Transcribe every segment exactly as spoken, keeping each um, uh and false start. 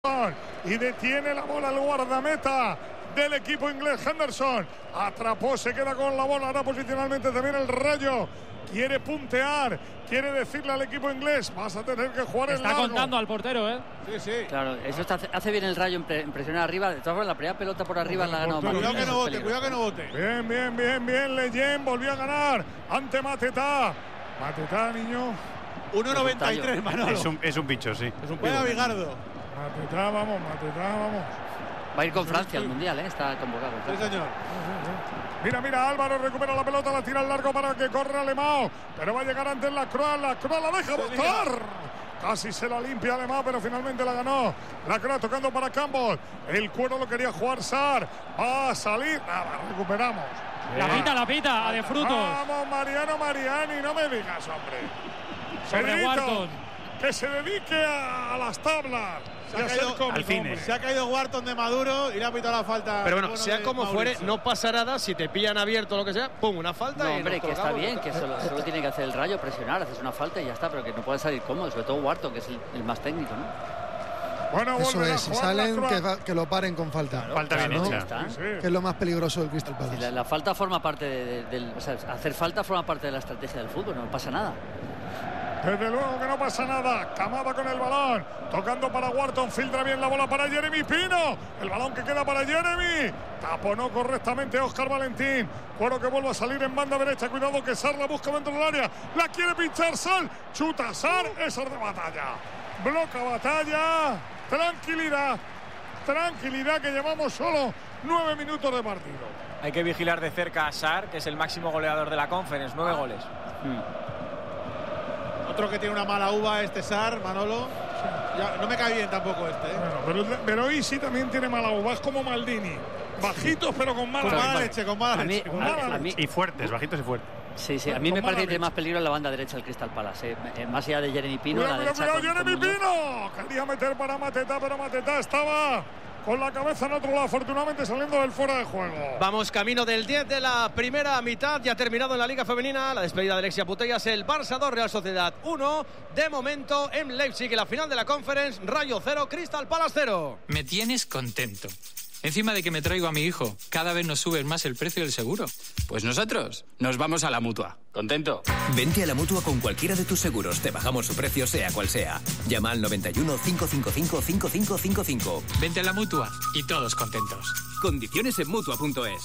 y detiene la bola el guardameta del equipo inglés, Henderson. Atrapó, se queda con la bola. Ahora posicionalmente también el Rayo quiere puntear, quiere decirle al equipo inglés: vas a tener que jugar en largo. Está contando al portero, ¿eh? Sí, sí. Claro, eso está, hace bien el Rayo en, pre, en presionar arriba. De todas formas, la primera pelota por arriba la ha ganado. Cuidado que no vote, cuidado que no vote. Bien, bien, bien, bien. Leyen volvió a ganar ante Matetá. Matetá, niño. uno noventa y tres, Manolo. Es un, es un bicho, sí. Es un Juega Vigardo. Matetá, vamos, Matetá, vamos. Va a ir con Francia al Mundial, ¿eh? Está convocado. Sí, señor. Mira, mira, Álvaro recupera la pelota, la tira al largo para que corra Alemão. Pero va a llegar antes la Croa, la Croa la deja botar. Casi se la limpia Alemão, pero finalmente la ganó. La Croa tocando para Campbell. El cuero lo quería jugar Sar. Va a salir. Nada, recuperamos. La pita, la pita, a de frutos. Vamos, Mariano Mariani, no me digas, hombre. Sobre Wharton. Que se dedique a, a las tablas. Se ha, caído, al cine. se ha caído Wharton de Maduro y le ha pitado la falta. Pero bueno, sea como fuere, no pasa nada. Si te pillan abierto o lo que sea, pum, una falta. No, y hombre, que está bien, que solo, solo tiene que hacer el Rayo, presionar, haces una falta y ya está, pero que no puede salir cómodo, sobre todo Wharton, que es el, el más técnico, ¿no? Bueno, eso es, si salen, que, que lo paren con falta. Claro, falta bien ¿no? hecha. Sí, sí. Que es lo más peligroso del Crystal Palace. Si la, la falta forma parte de, de, del. O sea, hacer falta forma parte de la estrategia del fútbol, no pasa nada. Desde luego que no pasa nada. Camada con el balón, tocando para Wharton, filtra bien la bola para Jeremy Pino. El balón que queda para Jeremy. Taponó correctamente Óscar Valentín. Cuero que vuelve a salir en banda derecha. Cuidado que Sar la busca dentro del área. La quiere pinchar Sar. Chuta Sar. Eso es de batalla. Bloca batalla. Tranquilidad. Tranquilidad, que llevamos solo nueve minutos de partido. Hay que vigilar de cerca a Sar, que es el máximo goleador de la Conference. Nueve goles. Hmm. Otro que tiene una mala uva, este Sar, Manolo. Ya, no me cae bien tampoco este. ¿eh? Bueno, pero, pero Isi también tiene mala uva, es como Maldini. Bajitos pero con mala, Con mala leche. leche, con mala A mí, leche. Con a- mala a mí- Y fuertes, bajitos y fuertes. Sí, sí, a mí Con me mala parece que tiene leche. más peligro en la banda derecha el Crystal Palace. Eh. Eh, Más allá de Jeremy Pino, Cuidado, la cuidado, derecha. cuidado, con- Jeremy con Muñoz. Pino. Quería meter para Matetá, pero Matetá estaba con la cabeza en otro lado, afortunadamente saliendo del fuera de juego. Vamos camino del diez de la primera mitad. Ya ha terminado en la Liga Femenina. La despedida de Alexia Putellas. El Barça dos, Real Sociedad uno. De momento en Leipzig, en la final de la Conference. Rayo cero, Crystal Palace cero. Me tienes contento. Encima de que me traigo a mi hijo, cada vez nos subes más el precio del seguro. Pues nosotros nos vamos a la Mutua. ¿Contento? Vente a la Mutua con cualquiera de tus seguros. Te bajamos su precio sea cual sea. Llama al noventa y uno, cinco cinco cinco, cinco cinco cinco cinco. Vente a la Mutua y todos contentos. Condiciones en Mutua punto es.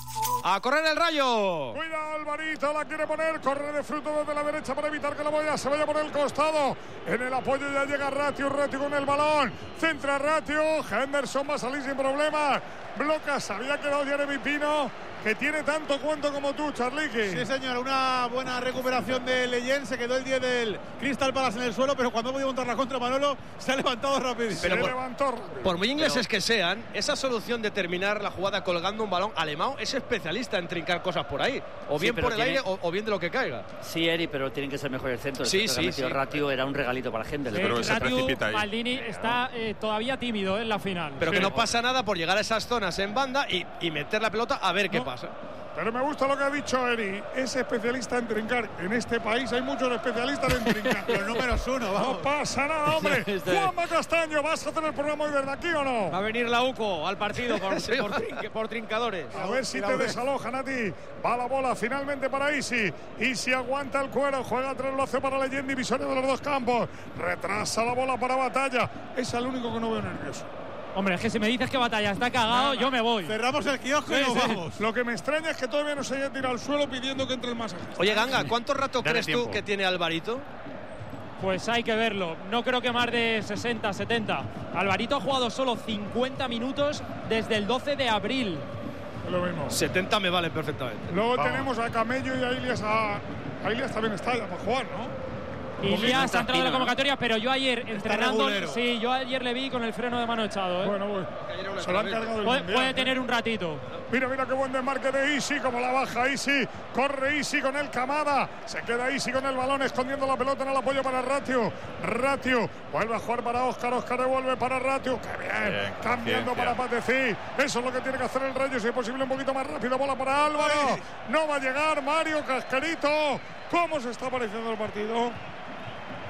¡A correr el Rayo! Cuidado, Alvarito, la quiere poner, corre de fruto desde la derecha para evitar que la boya se vaya por el costado. En el apoyo ya llega Ratio, Ratio con el balón, centra Ratio, Henderson va a salir sin problemas, bloca, se había quedado Jeremy Pino, que tiene tanto cuento como tú, Charliqui. Sí, señor, una buena recuperación de Leyen. Se quedó el diez del Crystal Palace en el suelo, pero cuando ha podido montar la contra, Manolo se ha levantado rapidísimo. Se Pero por- levantó rápido. Por muy ingleses que sean, esa solución de terminar la jugada colgando un balón, Alemão es especialista en trincar cosas por ahí. O Sí, bien pero por el tiene- aire o, o bien de lo que caiga. Sí, Eri, pero tienen que ser mejor el centro. El Sí, centro que sí, ha metido sí. Ratio era un regalito para Henderson. creo que se Ratiu, precipita ahí. Maldini está eh, todavía tímido en la final. Pero Sí. que no pasa nada por llegar a esas zonas en banda y, y meter la pelota a ver qué No. pasa. Pero me gusta lo que ha dicho Eri, es especialista en trincar. En este país hay muchos especialistas en trincar. Los números uno, No vamos. pasa nada, hombre. Juanma Castaño, ¿vas a hacer el programa hoy desde aquí o no? Va a venir la U C O al partido por, por, trin- por trincadores. A ver si te desalojan a ti. Va la bola finalmente para Isi. Isi aguanta el cuero. Juega tres, lo hace para Leyen, divisorio de los dos campos. Retrasa la bola para Batalla. Es el único que no veo nervioso. Hombre, es que si me dices que Batalla está cagado, yo me voy. Cerramos el kiosco y Sí, nos sí. vamos. Lo que me extraña es que todavía no se haya tirado al suelo pidiendo que entre el masaje. Oye, Ganga, ¿cuánto rato Dale crees tú tiempo. que tiene Alvarito? Pues hay que verlo. No creo que más de sesenta, setenta. Alvarito ha jugado solo cincuenta minutos desde el doce de abril. Lo mismo. setenta me vale perfectamente. Luego Vamos. tenemos a Camello y a Ilias. A, a Ilias también está ya para jugar, ¿no? Ilias ha entrado en la tranquilo, ¿no? convocatoria, pero yo ayer entrenando. regulero. Sí, yo ayer le vi con el freno de mano echado. ¿eh? Bueno, bueno. Se lo han cargado el puede, mundial, puede ¿eh? tener un ratito. Mira, mira qué buen desmarque de Isi, como la baja Isi. Corre Isi con el Camada. Se queda Isi con el balón, escondiendo la pelota en el apoyo para Ratio. Ratio vuelve a jugar para Óscar. Óscar devuelve para Ratio. ¡Qué bien! Bien, Cambiando conciencia. para Patecí. Eso es lo que tiene que hacer el Rayo. Si es posible, un poquito más rápido. Bola para Álvaro. No va a llegar Mario Cascarito. ¿Cómo se está pareciendo el partido?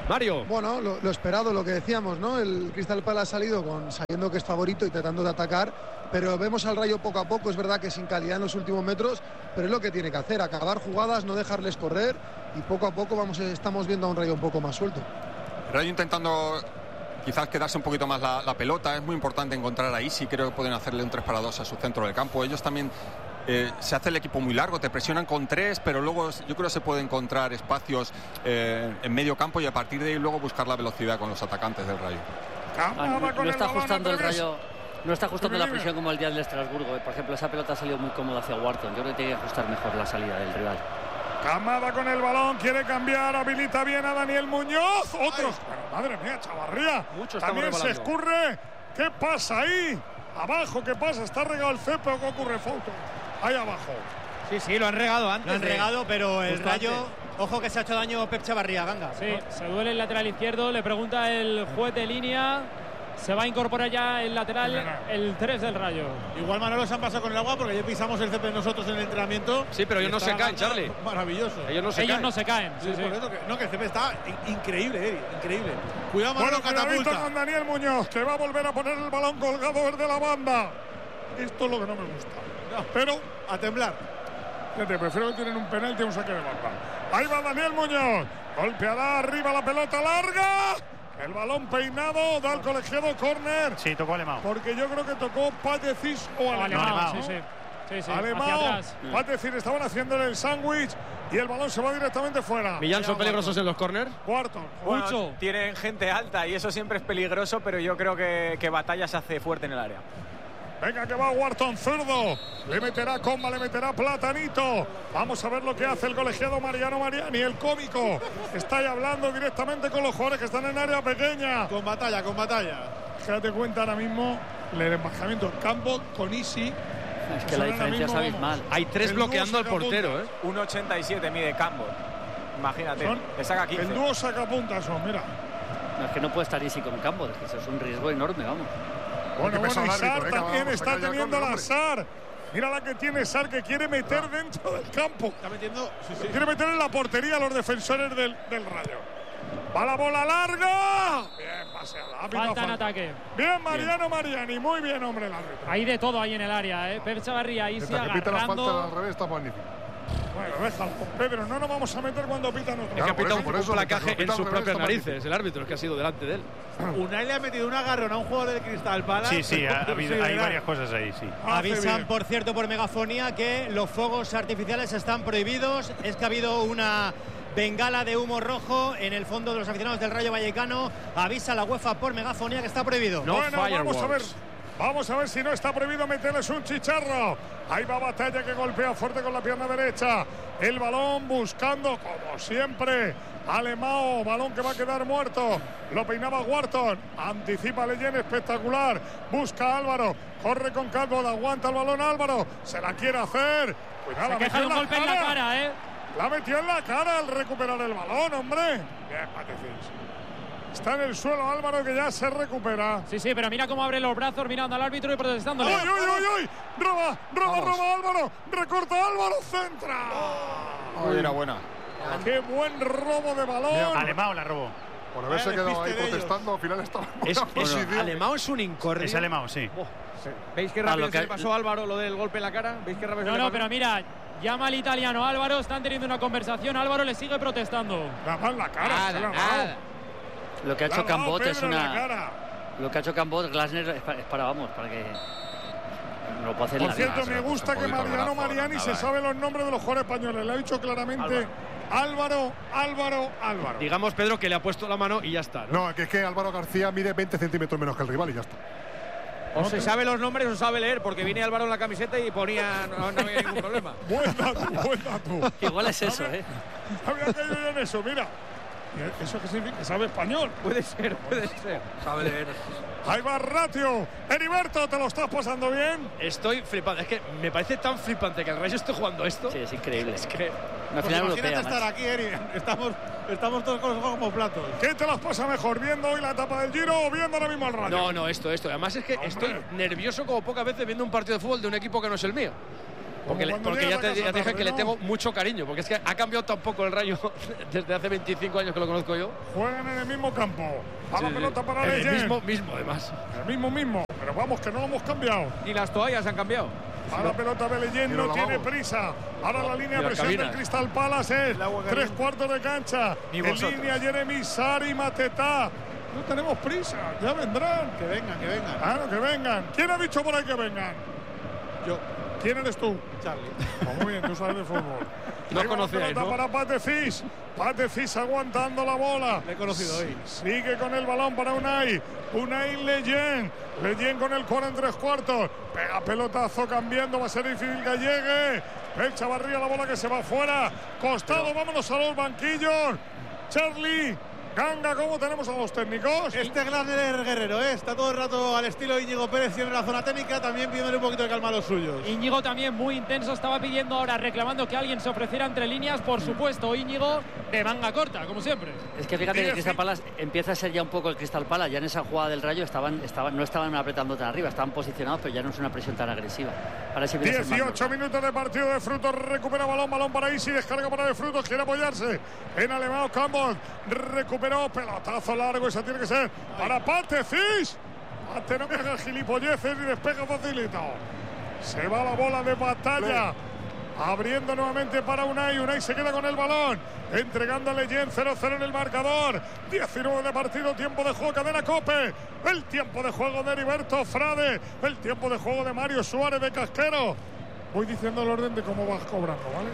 Mario. Bueno, lo, lo esperado, lo que decíamos, ¿no? El Crystal Palace ha salido con, sabiendo que es favorito y tratando de atacar, pero vemos al Rayo poco a poco, es verdad que sin calidad en los últimos metros, pero es lo que tiene que hacer, acabar jugadas, no dejarles correr y poco a poco vamos, estamos viendo a un Rayo un poco más suelto. El Rayo intentando quizás quedarse un poquito más la, la pelota, es muy importante encontrar ahí, sí creo que pueden hacerle un tres para dos a su centro del campo. Ellos también eh, se hace el equipo muy largo, te presionan con tres, pero luego yo creo que se puede encontrar espacios eh, en medio campo y a partir de ahí luego buscar la velocidad con los atacantes del Rayo. Ah, no, no está ajustando el Rayo, no está ajustando la presión como el día del Estrasburgo. Por ejemplo, esa pelota ha salido muy cómoda hacia Wharton. Yo creo que tiene que ajustar mejor la salida del rival. Camada con el balón, quiere cambiar, habilita bien a Daniel Muñoz. Otros, bueno, madre mía, Chavarría. Mucho también se escurre. ¿Qué pasa ahí? Abajo, ¿qué pasa? Está regado el césped, ¿qué ocurre? Foto. Ahí abajo. Sí, sí, lo han regado antes. Lo han de... regado, pero el Justo Rayo, antes. ojo que se ha hecho daño Pep Chavarría, Ganga. Sí, se duele el lateral izquierdo, le pregunta el juez de línea. Se va a incorporar ya el lateral, el tres del Rayo. Igual Manolo se han pasado con el agua porque ya pisamos el césped nosotros en el entrenamiento. Sí, pero ellos no se caen, Charlie. Maravilloso. Ellos no se ellos caen. no se caen. Sí, Sí, sí. por eso que, no, que el césped está in- increíble, Eri, increíble. Cuidado, Bueno, Manolo, cuidadito catapulta. con Daniel Muñoz, que va a volver a poner el balón colgado desde la banda. Esto es lo que no me gusta. No, Pero, a temblar. fíjate, prefiero que tienen un penalti a un saque de banda. Ahí va Daniel Muñoz. Golpeará arriba la pelota larga. El balón peinado, da al colegiado córner. Sí, tocó Alemão. Porque yo creo que tocó Patecis o No, Alemão. Alemão, ¿no? sí, sí. Sí, sí, Alemão, hacia atrás. Patecis estaban haciéndole el sándwich y el balón se va directamente fuera. Millán, ¿son Allá peligrosos en los córners? Cuarto. Bueno, Mucho. tienen gente alta y eso siempre es peligroso, pero yo creo que, que Batalla se hace fuerte en el área. Venga que va Wharton, zurdo. Le meterá comba, le meterá platanito. Vamos a ver lo que hace el colegiado Mariano Mariani, el cómico. Está ahí hablando directamente con los jugadores que están en área pequeña. Con Batalla, con Batalla. Date cuenta ahora mismo el embajamiento en campo con Isi. Es que la diferencia es abismal. Hay tres El bloqueando al dúo portero, ¿eh? uno ochenta y siete mide Campbell. Imagínate, Son le saca quince. El dúo sacapuntas son, mira. No, es que no puede estar Isi con Campbell, es que eso es un riesgo enorme, vamos. Bueno, Qué bueno, y pesado el Sar árbitro, eh, también vamos a está sacar ya teniendo con el la hombre. Sar. Mira la que tiene Sar, que quiere meter Ah. dentro del campo. Está metiendo. Sí, sí. Quiere meter en la portería a los defensores del, del Rayo. Va la bola larga. Bien, paseada. Ha pitado Falta en falta. ataque. Bien, Mariano Mariani. Muy bien, hombre, el árbitro. Hay de todo ahí en el área, ¿eh? Pep Chavarría ahí se Mientras que pita la falta al agarrando. revés, está magnífico. Bueno, déjalo. Pedro, no nos vamos a meter cuando pitan otro. Es que Claro, ha por pitado eso, un por eso, placaje mientras en lo sus pita al revés, propias está narices, el árbitro, es que ha sido delante de él. Unai le ha metido un agarrón a un jugador del Crystal Palace. Sí, sí, ha, ha habido, hay Considerar. varias cosas ahí, sí. Hace Avisan, bien. por cierto, por megafonía que los fuegos artificiales están prohibidos. Es que ha habido una bengala de humo rojo en el fondo de los aficionados del Rayo Vallecano. Avisa la UEFA por megafonía que está prohibido. No Bueno, vamos a ver. fireworks. Vamos a ver si no está prohibido meterles un chicharro. Ahí va Batalla, que golpea fuerte con la pierna derecha. El balón buscando, como siempre, Alemão. Balón que va a quedar muerto. Lo peinaba Wharton. Anticipa Leyen, espectacular. Busca a Álvaro. Corre con calma. Aguanta el balón Álvaro. Se la quiere hacer. Cuidado, Se la queja de metió un golpe en la cara, ¿eh? La metió en la cara al recuperar el balón, hombre. Bien, Patecis. Está en el suelo Álvaro, que ya se recupera. Sí, sí, pero mira cómo abre los brazos mirando al árbitro y protestándole. ¡Uy, uy, uy, uy! ¡Roba, roba, roba Álvaro! ¡Recorta Álvaro! ¡Centra! Uy, era buena. ¡Qué buen robo de balón! Alemão la robó. Por haberse Vaya quedado ahí despiste de protestando, al final estaba en Es, buena es, posición. Alemão es un incordio. Es Alemão, sí. ¿Veis qué A rápido lo se que- le pasó a Álvaro lo del golpe en la cara? ¿Veis qué rápido se No, le no, pasó? pero mira, llama al italiano Álvaro, están teniendo una conversación, Álvaro le sigue protestando. La mano en la cara. Nada, se la ha nada. dado. Lo que ha La hecho ha dado Cambot es Pedro en la una. cara. Lo que ha hecho Cambot, Glasner, es para, es para, vamos, para que. No lo puede hacer en Por la cierto, vida. me gusta que poquito Mariano brazo, Mariani nada, se eh. sabe los nombres de los jugadores españoles. Le ha dicho claramente Álvaro, Álvaro, Álvaro. Digamos, Pedro, que le ha puesto la mano y ya está, ¿no? No, que es que Álvaro García mide veinte centímetros menos que el rival y ya está. O se sabe los nombres o sabe leer, porque viene Álvaro en la camiseta y ponía. No, no había ningún problema. Buen dato, buen dato. Igual es eso, ¿eh? Había caído yo en eso, mira. ¿Y ¿Eso qué significa? Que sabe español. Puede ser, puede ser. Sabe leer. Ahí va Ratio. Heriberto, ¿te lo estás pasando bien? Estoy flipando. Es que me parece tan flipante que el Rayo esté jugando esto. Sí, es increíble. Es que. Una Pues final imagínate europea, estar macho. aquí, Eri. Estamos, estamos todos con los ojos como platos. ¿Qué te las pasa mejor? ¿Viendo hoy la etapa del Giro o viendo ahora mismo al Rayo? No, no, esto, esto. Además es que Hombre. estoy nervioso como pocas veces viendo un partido de fútbol de un equipo que no es el mío. Porque, le, porque ya, te, ya te dije que ¿no? le tengo mucho cariño, porque es que ha cambiado tampoco el Rayo desde hace veinticinco años que lo conozco yo. Juegan en el mismo campo. A la sí, pelota para el Leyen. El mismo, mismo, además. El mismo, mismo. Pero vamos, que no lo hemos cambiado. Ni las toallas han cambiado. A la pelota de Leyen, no tiene prisa. Ahora la línea de presión del Crystal Palace es tres cuartos de cancha. En línea Jeremy Sari Mateta. No tenemos prisa, ya vendrán. Que vengan, que vengan. Claro, que vengan. ¿Quién ha dicho por ahí que vengan? Yo. ¿Quién eres tú? Charlie. Pues muy bien, tú sabes de fútbol. No conocía, ¿no? Para Patecis. Patecis aguantando la bola. Le he conocido hoy. Sigue con el balón para Unai. Unai Leyen. Leyen con el cuero en tres cuartos. Pega pelotazo cambiando. Va a ser difícil que llegue. El Chavarría, la bola que se va fuera. Costado, Pero... vámonos a los banquillos. Charlie. Ganga, ¿cómo tenemos a los técnicos? Este gran Guerrero, ¿eh? Está todo el rato al estilo Íñigo Pérez en la zona técnica, también pidiéndole un poquito de calma a los suyos. Íñigo también muy intenso, estaba pidiendo ahora, reclamando que alguien se ofreciera entre líneas, por supuesto, Íñigo de manga corta, como siempre. Es que fíjate que el Crystal Palace empieza a ser ya un poco el Crystal Palace, ya en esa jugada del Rayo estaban, estaban, no estaban apretando tan arriba, estaban posicionados, pero ya no es una presión tan agresiva. dieciocho minutos de partido de Frutos, recupera balón, balón para Isi, descarga para de Frutos, quiere apoyarse en Alemão Campbell, recuperó, pelotazo largo, esa tiene que ser para Patecis. Pate no me haga gilipolleces y despega facilito. Se va la bola de batalla. Abriendo nuevamente para Unai. Unai se queda con el balón. Entregando a Leyen. cero cero en el marcador. diecinueve de partido. Tiempo de juego. Cadena Cope. El tiempo de juego de Heriberto Frade. El tiempo de juego de Mario Suárez de Casquero. Voy diciendo el orden de cómo vas cobrando, ¿vale?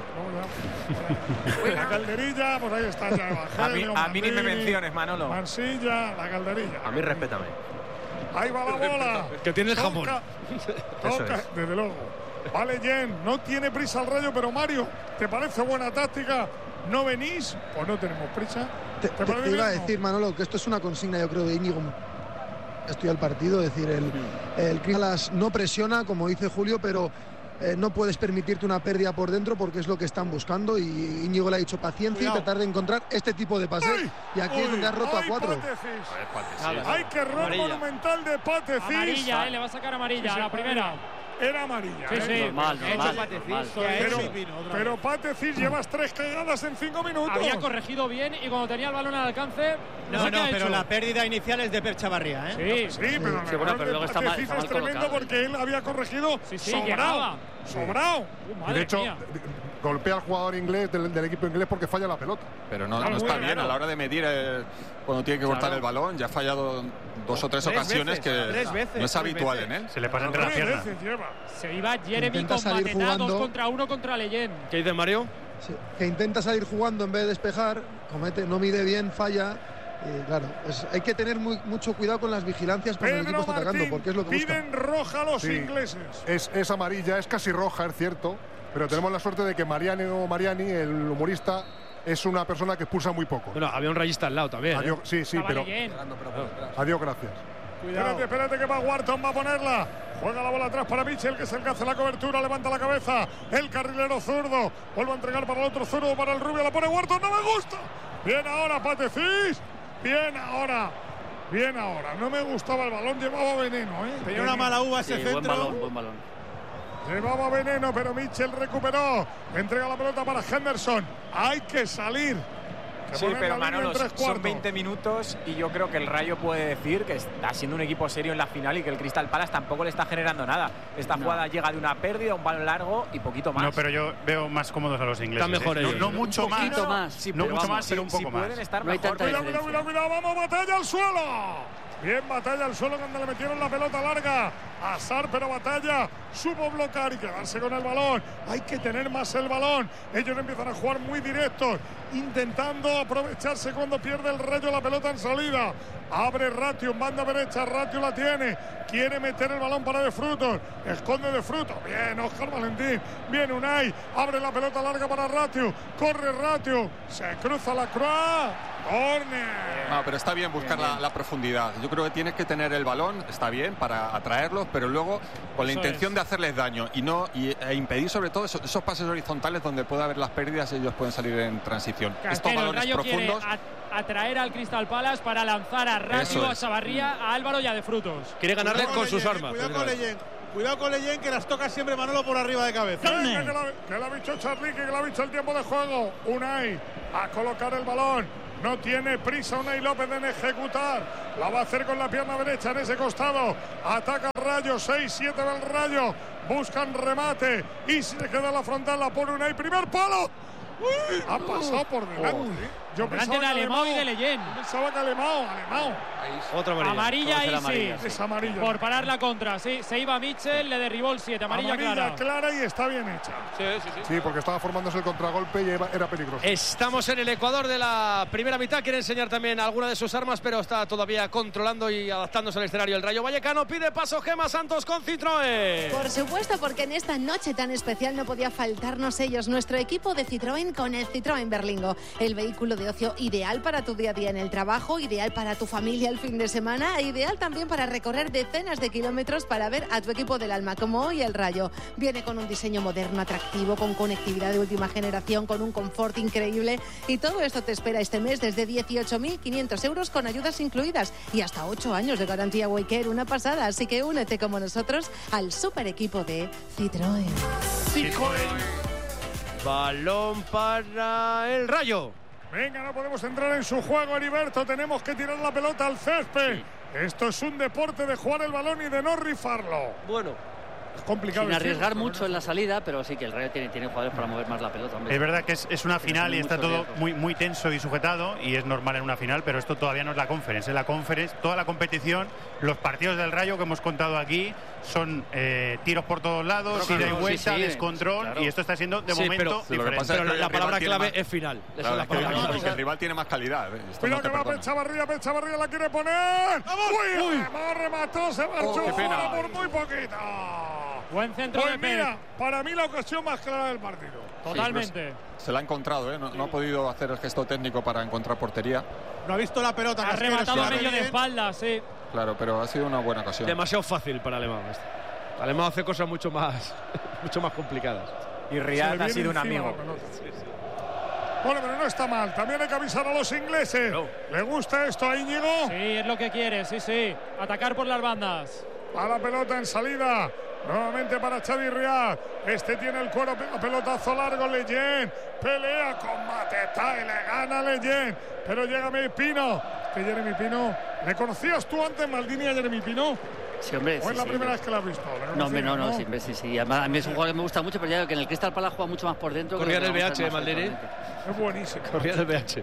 No, ya. La calderilla, pues ahí está ya. Evangelio, a mí, a mí ni me menciones, Manolo. Mansilla, la calderilla. A mí respétame. Ahí va la bola. Que tiene el jamón. Toca, toca es. Desde luego. Vale, Jen, no tiene prisa el Rayo, pero Mario, ¿te parece buena táctica? ¿No venís? Pues no tenemos prisa. Te, te, te iba a decir, Manolo, que esto es una consigna, yo creo, de Íñigo. Estoy al partido, es decir, el, el Crystal no presiona, como dice Julio, pero eh, no puedes permitirte una pérdida por dentro porque es lo que están buscando. Y Íñigo le ha dicho paciencia Cuidado. y tratar de encontrar este tipo de pases. Uy, y aquí uy, es donde ha roto a cuatro. Hay que error monumental de Patecis. Amarilla, eh, le va a sacar amarilla, sí, sí, la primera. Era amarilla. Sí, sí. Normal, normal, normal. Pero, pero Patecis llevas tres cagadas en cinco minutos. Había corregido bien y cuando tenía el balón al alcance. No, no, no pero la pérdida inicial es de Pep Chavarría, ¿eh? Sí, sí, pero, sí, bueno, pero luego está mal, está mal es tremendo colocado. Porque él había corregido sí, sí, sobrado. Sí. Sobrado. Uh, de hecho, mía. golpea al jugador inglés del, del equipo inglés porque falla la pelota. Pero no, no está bien a la hora de medir eh, cuando tiene que cortar claro. el balón. Ya ha fallado dos o tres, tres ocasiones veces, que tres veces, no es habitual veces. en él. Se le pasa entre la pierna. Se iba Jeremy con Mateta, dos contra uno contra Leyen. ¿Qué dice Mario? Sí, que intenta salir jugando en vez de despejar, comete, no mide bien, falla. Y claro, es, hay que tener muy, mucho cuidado con las vigilancias cuando el equipo está atacando, porque es lo que buscan. Piden roja los sí, ingleses. Es, es amarilla, es casi roja, es cierto, pero tenemos la suerte de que Mariani o Mariani, el humorista, es una persona que expulsa muy poco. Bueno, había un rayista al lado también. Adiós, ¿eh? Sí, sí, Estaba pero. Leyen. Adiós, gracias. Cuidado. Espérate, espérate que va Wharton, va a ponerla. Juega la bola atrás para Mitchell, que es el que hace la cobertura, levanta la cabeza. El carrilero zurdo. Vuelve a entregar para el otro zurdo, para el rubio, la pone Wharton, no me gusta. Bien ahora, Patecis. Bien ahora. Bien ahora. No me gustaba el balón, llevaba veneno, ¿eh? Tenía una mala uva ese sí, centro. Buen balón, buen balón. Llevaba veneno, pero Mitchell recuperó. Entrega la pelota para Henderson. Hay que salir. Sí, pero Manolo, son veinte minutos y yo creo que el Rayo puede decir que está siendo un equipo serio en la final y que el Crystal Palace tampoco le está generando nada. Esta no. jugada llega de una pérdida, un balón largo y poquito más. No, pero yo veo más cómodos a los ingleses. Están mejor ¿eh? ellos. No, no mucho más. Poquito más. Sí, no mucho vamos, más, pero un poco sí, más. Pueden estar no hay mejor. Cuidado, cuidado, cuidado, cuidado, vamos, batalla al suelo. Bien, batalla al suelo cuando le metieron la pelota larga. Azar, pero batalla. Supo bloquear y quedarse con el balón. Hay que tener más el balón. Ellos empiezan a jugar muy directos, intentando aprovecharse cuando pierde el Rayo la pelota en salida. Abre Ratio, manda derecha, Ratio la tiene. Quiere meter el balón para De Frutos. Esconde De Frutos. Bien, Óscar Valentín. Bien, Unai. Abre la pelota larga para Ratio. Corre Ratio. Se cruza la Croix. Corner. No, pero está bien buscar bien, bien. La, la profundidad. Yo creo que tienes que tener el balón, está bien para atraerlos, pero luego con la Eso intención es. de hacerles daño y no y, e impedir sobre todo esos, esos pases horizontales donde puede haber las pérdidas y ellos pueden salir en transición. Casquero, Estos balones el Rayo profundos. Quiere atraer al Crystal Palace para lanzar a Ratio, a Chavarría, a Álvaro y a De Frutos. Quiere ganarle con, con sus armas. Cuidado con Leyen. Cuidado con Leyen, que las toca siempre Manolo por arriba de cabeza. Venga, que, la, que la ha visto Charly, que la ha visto el tiempo de juego. Unai a colocar el balón. No tiene prisa Unai López en ejecutar. La va a hacer con la pierna derecha en ese costado. Ataca Rayo, seis siete del Rayo. Buscan remate. Y si le queda la frontal, la pone Unai. Primer palo. Uy, ha pasado por delante. Oh. Yo delante de Alemão y de Leyen. Pensaba que Alemão, Alemão. Otra amarilla. Amarilla ahí amarilla, sí. Es amarilla. Por parar la contra, sí. Se iba Mitchell, le derribó el siete. Amarilla, amarilla clara. clara y está bien hecha. Sí, sí, sí. Sí, porque estaba formándose el contragolpe y era peligroso. Estamos en el Ecuador de la primera mitad. Quiere enseñar también alguna de sus armas, pero está todavía controlando y adaptándose al escenario. El Rayo Vallecano pide paso Gemma Santos con Citroën. Por supuesto, porque en esta noche tan especial no podía faltarnos ellos. Nuestro equipo de Citroën con el Citroën Berlingo. El vehículo de ocio ideal para tu día a día en el trabajo, ideal para tu familia el fin de semana, e ideal también para recorrer decenas de kilómetros para ver a tu equipo del alma, como hoy el Rayo. Viene con un diseño moderno, atractivo, con conectividad de última generación, con un confort increíble, y todo esto te espera este mes desde dieciocho mil quinientos euros con ayudas incluidas y hasta ocho años de garantía Waycare, una pasada. Así que únete como nosotros al super equipo de Citroën. Citroën. Balón para el Rayo. Venga, no podemos entrar en su juego, Heriberto. Tenemos que tirar la pelota al césped. Sí. Esto es un deporte de jugar el balón y de no rifarlo. Bueno, es complicado. Sin arriesgar mucho en la salida, pero sí que el Rayo tiene, tiene jugadores para mover más la pelota. Hombre. Es verdad que es, es una final y está todo muy, muy tenso y sujetado, y es normal en una final, pero esto todavía no es la Conference. En la Conference, toda la competición, los partidos del Rayo que hemos contado aquí son eh, tiros por todos lados, ida y vuelta, sí, sí, descontrol, claro. Y esto está siendo de sí, momento pero, diferente. Pero la, la palabra clave más, es final. Claro, es la palabra clave. Que el rival tiene más calidad. ¿eh? Cuidado no que va Pechavarría, Pechavarría la quiere poner. ¡Uy! Uy. Además remató, se marchó oh, fuera por muy poquito. Buen centro pues de mira, Pérez. Para mí la ocasión más clara del partido. Totalmente. Sí, pues, se la ha encontrado, ¿eh? No, no ha podido hacer el gesto técnico para encontrar portería. No ha visto la pelota. Ha rematado medio de espalda, sí. Claro, pero ha sido una buena ocasión. Demasiado fácil para Alemão. Alemão hace cosas mucho más, mucho más complicadas. Y Riyad ha sido un amigo. Sí, sí. Bueno, pero no está mal. También hay que avisar a los ingleses. No. ¿Le gusta esto a Íñigo? Sí, es lo que quiere, sí, sí. Atacar por las bandas. A la pelota en salida. Nuevamente para Xavi Riyad. Este tiene el cuero, pelotazo largo. Leyen pelea, combate, está y le gana Leyen. Pero llega Jeremy Pino. Que Jeremy Pino, ¿le conocías tú antes, Maldini, a Jeremy Pino? Sí, hombre, ¿O es sí, la sí, primera sí. vez que la has visto? No, hombre, no, no, sí, sí, sí. Además, a mí es un jugador que me gusta mucho, pero ya digo que en el Crystal Palace juega mucho más por dentro. Corría en el B H, Maldini. Es buenísimo. Corría en el B H.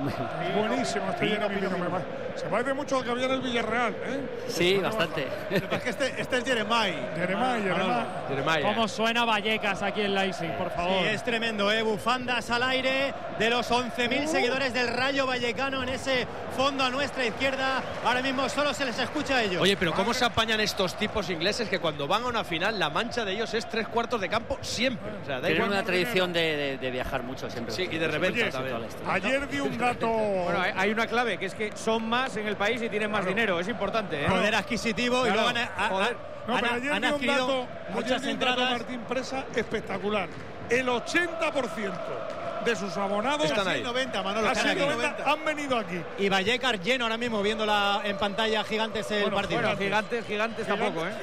Es buenísimo este Jeremy Pino. Se parece mucho al que había en el Villarreal, ¿eh? Sí, bastante. Es que este, este es Jeremai. Jeremai, Jeremai. Jeremai. Cómo suena Vallecas aquí en Leipzig, por favor. Sí, es tremendo, ¿eh? Bufandas al aire de los once mil uh. seguidores del Rayo Vallecano en ese fondo a nuestra izquierda. Ahora mismo solo se les escucha a ellos. Oye, pero ¿cómo se apañan estos tipos ingleses que cuando van a una final la mancha de ellos es tres cuartos de campo siempre? O sea, da Tienen igual una tradición de, de, de viajar mucho siempre. Sí, y de repente también. Ayer di un dato. Bueno, hay una clave, que es que son más en el país y tienen más claro. dinero. Es importante, ¿eh? Poder adquisitivo claro. y luego han, a, Joder. No, han, pero ayer han di un adquirido dato, muchas ayer entradas. Un dato Martín Presa espectacular. El ochenta por ciento de sus abonados están ahí. noventa, Manolo, Casi noventa, noventa han venido aquí. Y Vallecas lleno ahora mismo viéndola en pantalla gigantes el bueno, partido. Bueno, gigantes, gigantes tampoco, ¿eh?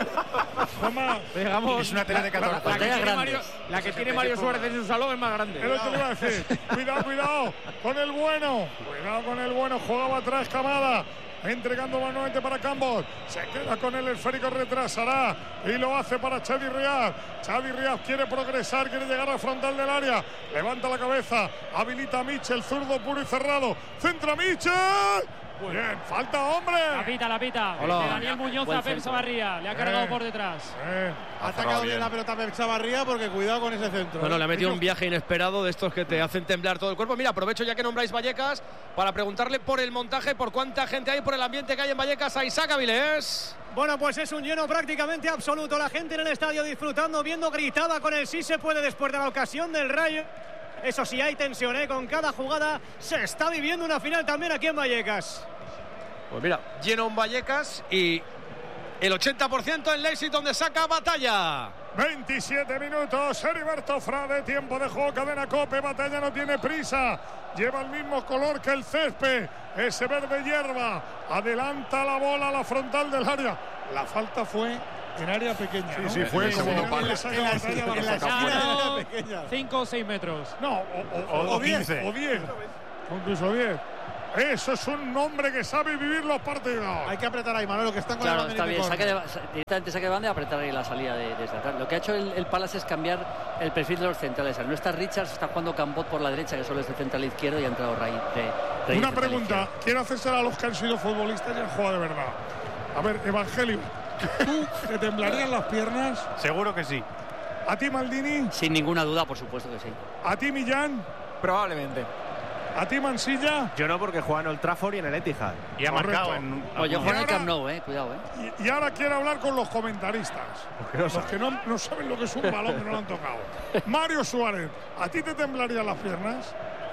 Toma, digamos, es una tela de catorce. La, la, la que tiene Mario, la que tiene Mario Suárez en su salón es más grande. Es lo que le iba a decir. Cuidado, cuidado con el bueno. Cuidado con el bueno. Jugaba atrás Camada. Entregando nuevamente para Campos. Se queda con el esférico, retrasará. Y lo hace para Xavi Riyad. Xavi Riyad quiere progresar, quiere llegar al frontal del área. Levanta la cabeza. Habilita a Mitchell, zurdo puro y cerrado. Centra Mitchell. Bien, falta hombre. La pita, la pita. De Daniel Muñoz a Pep Chavarría. Le ha cargado eh. por detrás. Eh. Ha atacado bien la pelota Pep Chavarría porque cuidado con ese centro. Bueno, eh. le ha metido un viaje inesperado de estos que te hacen temblar todo el cuerpo. Mira, aprovecho ya que nombráis Vallecas para preguntarle por el montaje, por cuánta gente hay, por el ambiente que hay en Vallecas a Isaac Avilés. Bueno, pues es un lleno prácticamente absoluto. La gente en el estadio disfrutando, viendo, gritada con el sí se puede después de la ocasión del Rayo. Eso sí, hay tensión, ¿eh? Con cada jugada se está viviendo una final también aquí en Vallecas. Pues mira, lleno en Vallecas y el ochenta por ciento en Leipzig, donde saca Batalla. veintisiete minutos, Heriberto Frade, tiempo de juego, cadena COPE. Batalla no tiene prisa, lleva el mismo color que el césped, ese verde hierba. Adelanta la bola a la frontal del área. La falta fue En área pequeña. Sí, ¿no? sí, fue en segundo la, palo. le saca batalla a Barcelona. cinco o seis metros. No, o, o, o, o diez. O diez. O incluso diez. Eso es un hombre que sabe vivir los partidos. Hay que apretar ahí, Manolo, que están con claro, el está bien. Saque de, directamente saque de banda y apretar ahí la salida de, desde atrás. Lo que ha hecho el, el Palace es cambiar el perfil de los centrales. Al no está Richards, está jugando Cambot por la derecha, que solo es el central izquierdo, y ha entrado Raíz. De, Una pregunta. Quiero hacérsela a los que han sido futbolistas y han jugado de verdad. A ver, Evangelio, ¿tú te temblarían las piernas? Seguro que sí. ¿A ti, Maldini? Sin ninguna duda, por supuesto que sí. ¿A ti, Millán? Probablemente. ¿A ti, Mansilla? Yo no, porque juega en Old Trafford y en el Etihad. Y ha Correcto. marcado en... Pues yo juego en el Camp Nou, eh. Cuidado, eh. Y, y ahora quiero hablar con los comentaristas. No los que no, no saben lo que es un balón, que no lo han tocado. Mario Suárez, ¿a ti te temblarían las piernas?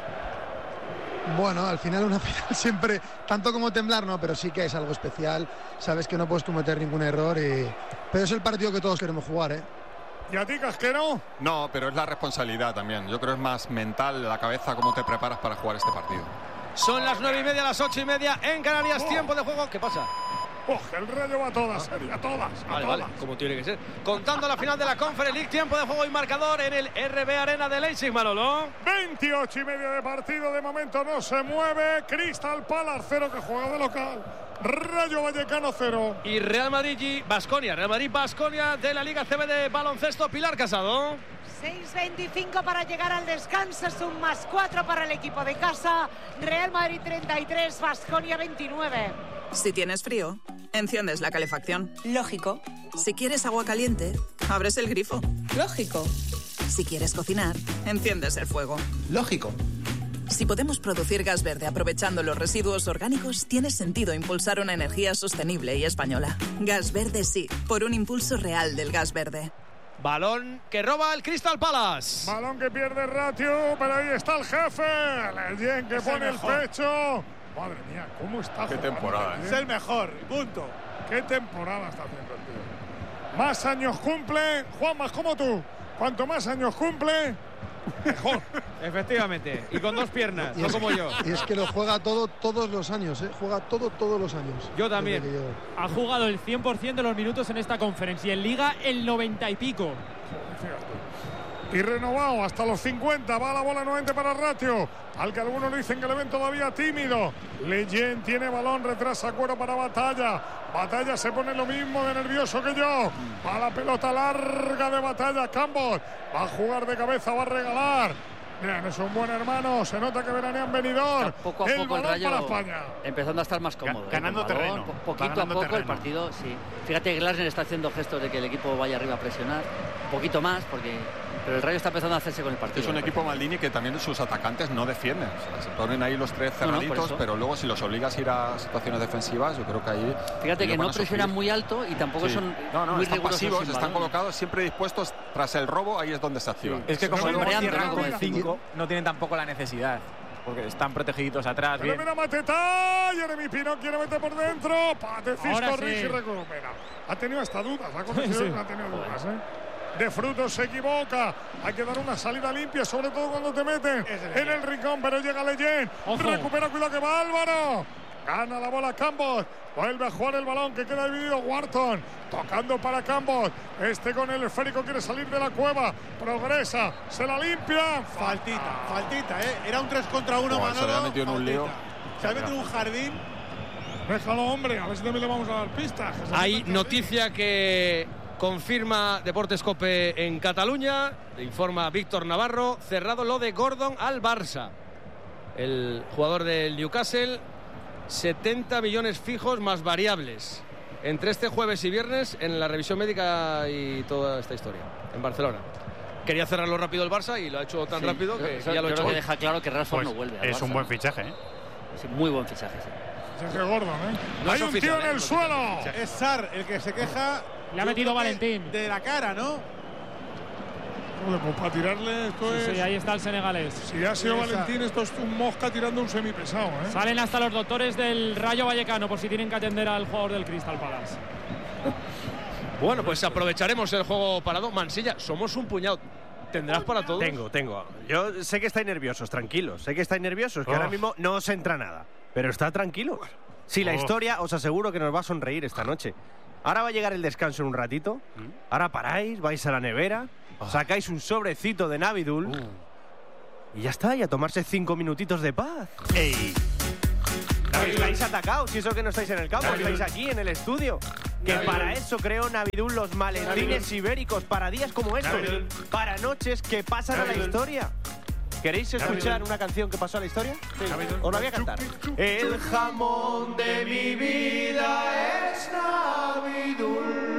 Bueno, al final una final siempre, tanto como temblar, no, pero sí que es algo especial. Sabes que no puedes cometer ningún error, y... pero es el partido que todos queremos jugar, ¿eh? ¿Y a ti, Casquero? No, pero es la responsabilidad también. Yo creo que es más mental, la cabeza, cómo te preparas para jugar este partido. Son las nueve y media, las ocho y media en Canarias. Oh. Tiempo de juego. ¿Qué pasa? Oh, el Rayo va a todas, serio, a todas, a Vale, todas. vale, como tiene que ser. Contando la final de la Conference League, tiempo de juego y marcador en el R B Arena de Leipzig, Manolo. veintiocho y medio de partido, de momento no se mueve. Crystal Palace cero, que juega de local. Rayo Vallecano cero. Y Real Madrid y Baskonia. Real Madrid Baskonia de la Liga C B de baloncesto. Pilar Casado. seis veinticinco para llegar al descanso, es un más cuatro para el equipo de casa. Real Madrid treinta y tres, Baskonia veintinueve. Si tienes frío, enciendes la calefacción. Lógico. Si quieres agua caliente, abres el grifo. Lógico. Si quieres cocinar, enciendes el fuego. Lógico. Si podemos producir gas verde aprovechando los residuos orgánicos, tiene sentido impulsar una energía sostenible y española. Gas verde sí, por un impulso real del gas verde. Balón que roba el Crystal Palace. Balón que pierde Ratio, pero ahí está el jefe. Leyen que es pone el el, mejor. pecho. Madre mía, ¿cómo está Qué jugando temporada, Leyen? Es el mejor, punto. ¿Qué temporada está haciendo el tío? Más años cumple, Juan, más como tú. Cuanto más años cumple, mejor. Efectivamente, y con dos piernas, Y no es, como yo. y es que lo juega todo todos los años, ¿eh? Juega todo todos los años. Yo también. Desde que llegó. Ha jugado el cien por ciento de los minutos en esta conferencia y en Liga el noventa y pico. Y renovado hasta los cincuenta, va la bola nuevamente para Ratio, al que algunos dicen que le ven todavía tímido. Leyen tiene balón, retrasa Cuero para Batalla. Batalla se pone lo mismo de nervioso que yo. Va la pelota larga de Batalla, Campbell va a jugar de cabeza, va a regalar. Miren, es un buen hermano, se nota que veranean venidor. Poco a el poco el balón Rayo para España. empezando a estar más cómodo. Ga- ganando ¿eh? Con balón, terreno. po- Poquito Ganando a poco el terreno. partido, sí. Fíjate que Glasner está haciendo gestos de que el equipo vaya arriba a presionar. Un poquito más, porque pero el Rayo está empezando a hacerse con el partido. Es un equipo Maldini que también sus atacantes no defienden. O sea, se ponen ahí los tres No, no, por cerraditos, eso. pero luego si los obligas a ir a situaciones defensivas, yo creo que ahí. Fíjate que ellos van no a sufrir. presionan muy alto y tampoco Sí. son No, no, muy están rigurosos pasivos, sin están balón. colocados siempre dispuestos tras el robo, ahí es donde se activan. Es que como Pero luego mira, cierran mira, con el mira. cinco, no tienen tampoco la necesidad. Porque están protegiditos atrás. Pero Bien. mira Mateta, Jeremy Pino quiere meter por dentro. Pate Ahora Cisco sí. Ricci recupera. Ha tenido hasta dudas, ha conocido Sí. y no ha tenido dudas, ¿eh? De Frutos se equivoca. Hay que dar una salida limpia, sobre todo cuando te meten en el rincón, pero llega Leyen. Ojo. Recupera, cuidado que va Álvaro. Gana la bola Campos. Vuelve a jugar el balón que queda dividido Wharton. Tocando para Campos. Este con el esférico quiere salir de la cueva. Progresa. Se la limpia. Faltita, faltita, ¿eh? Era un tres contra uno, Buah, se Manolo. le ha metido en un faltita. lío. Se ha metido en un jardín. Déjalo, hombre. A ver si también le vamos a dar pistas. Que se Hay mete en noticia que confirma Deportes Cope en Cataluña. Le informa Víctor Navarro. Cerrado lo de Gordon al Barça. El jugador del Newcastle. setenta millones fijos más variables. Entre este jueves y viernes en la revisión médica y toda esta historia. En Barcelona. Quería cerrarlo rápido el Barça y lo ha hecho tan Sí, rápido que eso ya lo ha yo hecho creo que hoy. deja claro que Rashford Pues no vuelve al es un Barça. buen fichaje, ¿eh? Sí, muy buen fichaje, sí. Sergio Gordon, ¿eh? No Hay es un oficial, tío en ¿eh? el No es suelo. Es Sar el que se queja. Le ha yo metido creo que Valentín. De la cara, ¿no? Joder, pues para tirarle esto Sí, es. sí, ahí está el senegalés. Si ha sido Esa. Valentín, esto es un mosca tirando un semipesado, ¿eh? Salen hasta los doctores del Rayo Vallecano por si tienen que atender al jugador del Crystal Palace. Bueno, pues aprovecharemos el juego parado. Mansilla, somos un puñado. ¿Tendrás para todos? Tengo, tengo. Yo sé que estáis nerviosos, tranquilos. Sé que estáis nerviosos, que Oh. ahora mismo no os entra nada. Pero está tranquilo. Si la Oh. historia, os aseguro que nos va a sonreír esta noche. Ahora va a llegar el descanso en un ratito. ¿Mm? Ahora paráis, vais a la nevera, oh. sacáis un sobrecito de Navidul uh. y ya está, y a tomarse cinco minutitos de paz. ¡Ey! Estáis atacados, si eso que no estáis en el campo, Navidul. Estáis aquí en el estudio. Que Navidul. Para eso creó Navidul los maletines Navidul. Ibéricos, para días como estos, Navidul. Para noches que pasan Navidul. A la historia. ¿Queréis escuchar Navidul. Una canción que pasó a la historia? Sí. Os la voy a cantar. El jamón de mi vida es Navidul.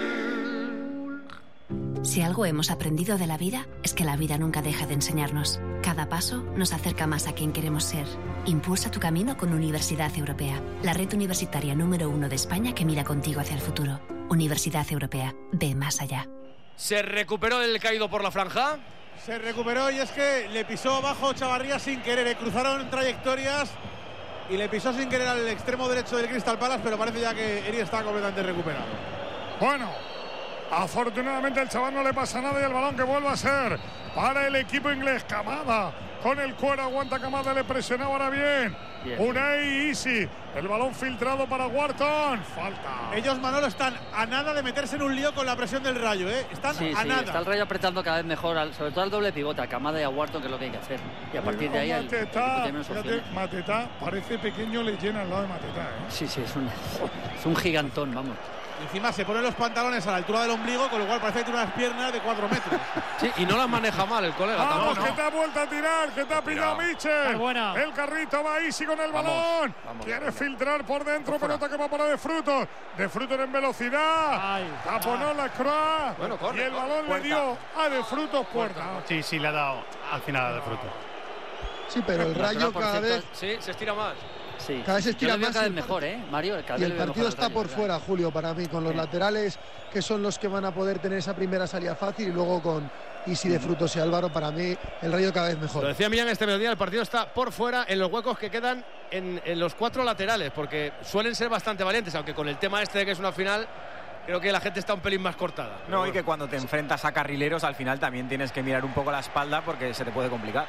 Si algo hemos aprendido de la vida, es que la vida nunca deja de enseñarnos. Cada paso nos acerca más a quien queremos ser. Impulsa tu camino con Universidad Europea, la red universitaria número uno de España que mira contigo hacia el futuro. Universidad Europea, ve más allá. ¿Se recuperó el caído por la franja? Se recuperó y es que le pisó abajo Chavarría sin querer. ¿eh? Cruzaron trayectorias y le pisó sin querer al extremo derecho del Crystal Palace, pero parece ya que Eri está completamente recuperado. Bueno, afortunadamente el chaval no le pasa nada y el balón que vuelve a ser para el equipo inglés. Kamada con el cuero, aguanta Kamada, le presionaba ahora bien. bien. Unai Easy, el balón filtrado para Wharton. Falta. Ellos, Manolo, están a nada de meterse en un lío con la presión del Rayo, ¿eh? Están sí, a sí, nada. Está el Rayo apretando cada vez mejor, al, sobre todo al doble pivote, a Kamada y a Wharton, que es lo que hay que hacer. Y a partir de ahí el, Mateta, el fíjate, Mateta parece pequeño, le llena al lado de Mateta, ¿eh? Sí, sí, es un, es un gigantón, vamos. Encima se ponen los pantalones a la altura del ombligo, con lo cual parece que tiene unas piernas de cuatro metros. Sí, y no las maneja mal el colega. Vamos, tampoco, que ¿no? te ha vuelto a tirar, que te ha pillado Michel. Buena. El carrito va Easy con el vamos, balón. Vamos, Quiere vamos. filtrar por dentro, por pelota que va para De Frutos. De Frutos en velocidad. Ay, Taponó ah. la Croix. Bueno, corre, y el corre, balón puerta. le dio a De Frutos puerta. Sí, sí, le ha dado al final a De Frutos. Sí, pero el Rayo cada vez... Sí, se estira más. Sí. Cada vez se estira más. Cada vez mejor, ¿eh, Mario? Cada y el partido está Rayo, por ¿verdad? fuera, Julio, para mí, con los sí. laterales, que son los que van a poder tener esa primera salida fácil, y luego con Easy, De Frutos y Álvaro, para mí, el Rayo cada vez mejor. Lo decía Millán este mediodía, el partido está por fuera en los huecos que quedan en, en los cuatro laterales, porque suelen ser bastante valientes, aunque con el tema este de que es una final, creo que la gente está un pelín más cortada. No, y que cuando te enfrentas a carrileros, al final también tienes que mirar un poco la espalda porque se te puede complicar.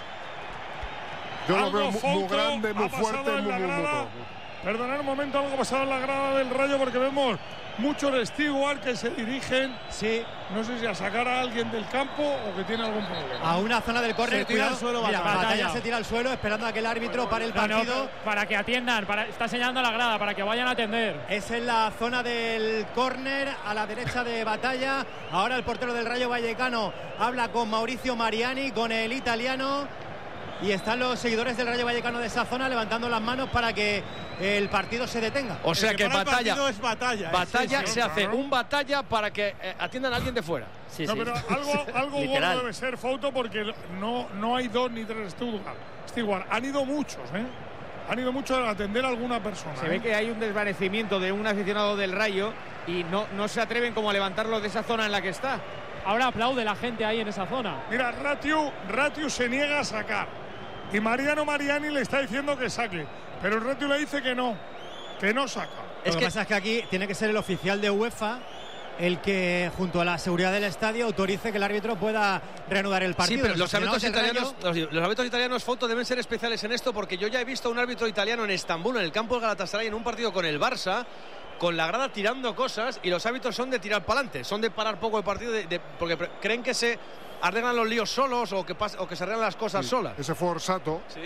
Yo lo veo muy, muy grande, muy fuerte, muy, muy, muy, muy. Perdonad un momento, algo pasado en la grada del Rayo, porque vemos muchos Stewart que se dirigen, sí, no sé si a sacar a alguien del campo o que tiene algún problema. A una zona del córner, se tira al suelo, mira, Batalla. Batalla se tira al suelo esperando a que el árbitro pare el partido. No, no, para que atiendan, para, está señalando a la grada, para que vayan a atender. Es en la zona del córner, a la derecha de Batalla. Ahora el portero del Rayo Vallecano habla con Mauricio Mariani, con el italiano. Y están los seguidores del Rayo Vallecano de esa zona levantando las manos para que el partido se detenga. O sea el que, que batalla, es batalla. Batalla sí, sí, se claro. hace un batalla para que eh, atiendan a alguien de fuera. Sí, no, sí. pero algo, algo gordo debe ser, Fouto, porque no, no hay dos ni tres Stewart. Stewart. Han ido muchos, ¿eh? Han ido muchos a atender a alguna persona. Se ¿eh? ve que hay un desvanecimiento de un aficionado del Rayo y no, no se atreven como a levantarlo de esa zona en la que está. Ahora aplaude la gente ahí en esa zona. Mira, Ratiu, Ratiu se niega a sacar. Y Mariano Mariani le está diciendo que saque. Pero el Ratiu le dice que no, que no saca. Lo que, que pasa es que aquí tiene que ser el oficial de UEFA el que, junto a la seguridad del estadio, autorice que el árbitro pueda reanudar el partido. Sí, pero los árbitros italianos, Rayo... los, los árbitros italianos, Foto, deben ser especiales en esto, porque yo ya he visto a un árbitro italiano en Estambul, en el campo del Galatasaray, en un partido con el Barça, con la grada tirando cosas, y los árbitros son de tirar para adelante, son de parar poco el partido, de, de, porque creen que se arreglan los líos solos o que, pasa, o que se arreglan las cosas sí, solas. Ese fue Orsato. Sí.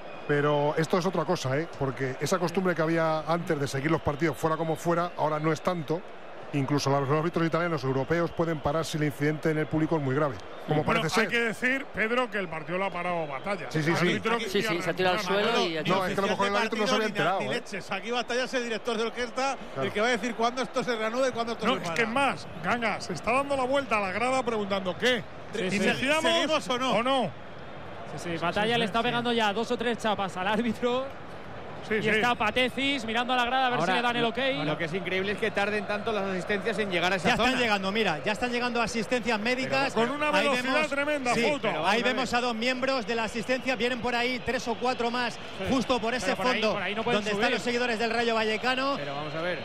Pero esto es otra cosa, ¿eh? Porque esa costumbre que había antes de seguir los partidos fuera como fuera, ahora no es tanto. Incluso los árbitros italianos europeos pueden parar si el incidente en el público es muy grave, como bueno, parece hay ser. que decir, Pedro, que el partido lo ha parado Batalla. Sí, sí, sí. Aquí, sí, sí, se ha tirado al suelo y... No, es que a lo mejor el árbitro no se había enterado. Ni, ni ¿eh? leches. Aquí Batalla es el director de orquesta, claro, el que va a decir cuándo esto se reanuda y cuándo esto no, se para. Es que es más, Ganga, se está dando la vuelta a la grada preguntando ¿qué? Sí, ¿Y sí. ¿Seguimos, ¿Seguimos o no? o no? Sí, sí, Batalla sí, le está pegando sí. ya dos o tres chapas al árbitro. Sí, y sí. está Patecis mirando a la grada a ver Ahora, si le dan el ok. Lo, lo que es increíble es que tarden tanto las asistencias en llegar a esa ya zona. Ya están llegando, mira, ya están llegando asistencias médicas. Pero, con una velocidad ahí vemos, tremenda, sí, Foto. Ahí a vemos a dos miembros de la asistencia, vienen por ahí tres o cuatro más, sí, justo por ese por fondo, ahí, por ahí no donde subir. están los seguidores del Rayo Vallecano. Pero vamos a ver,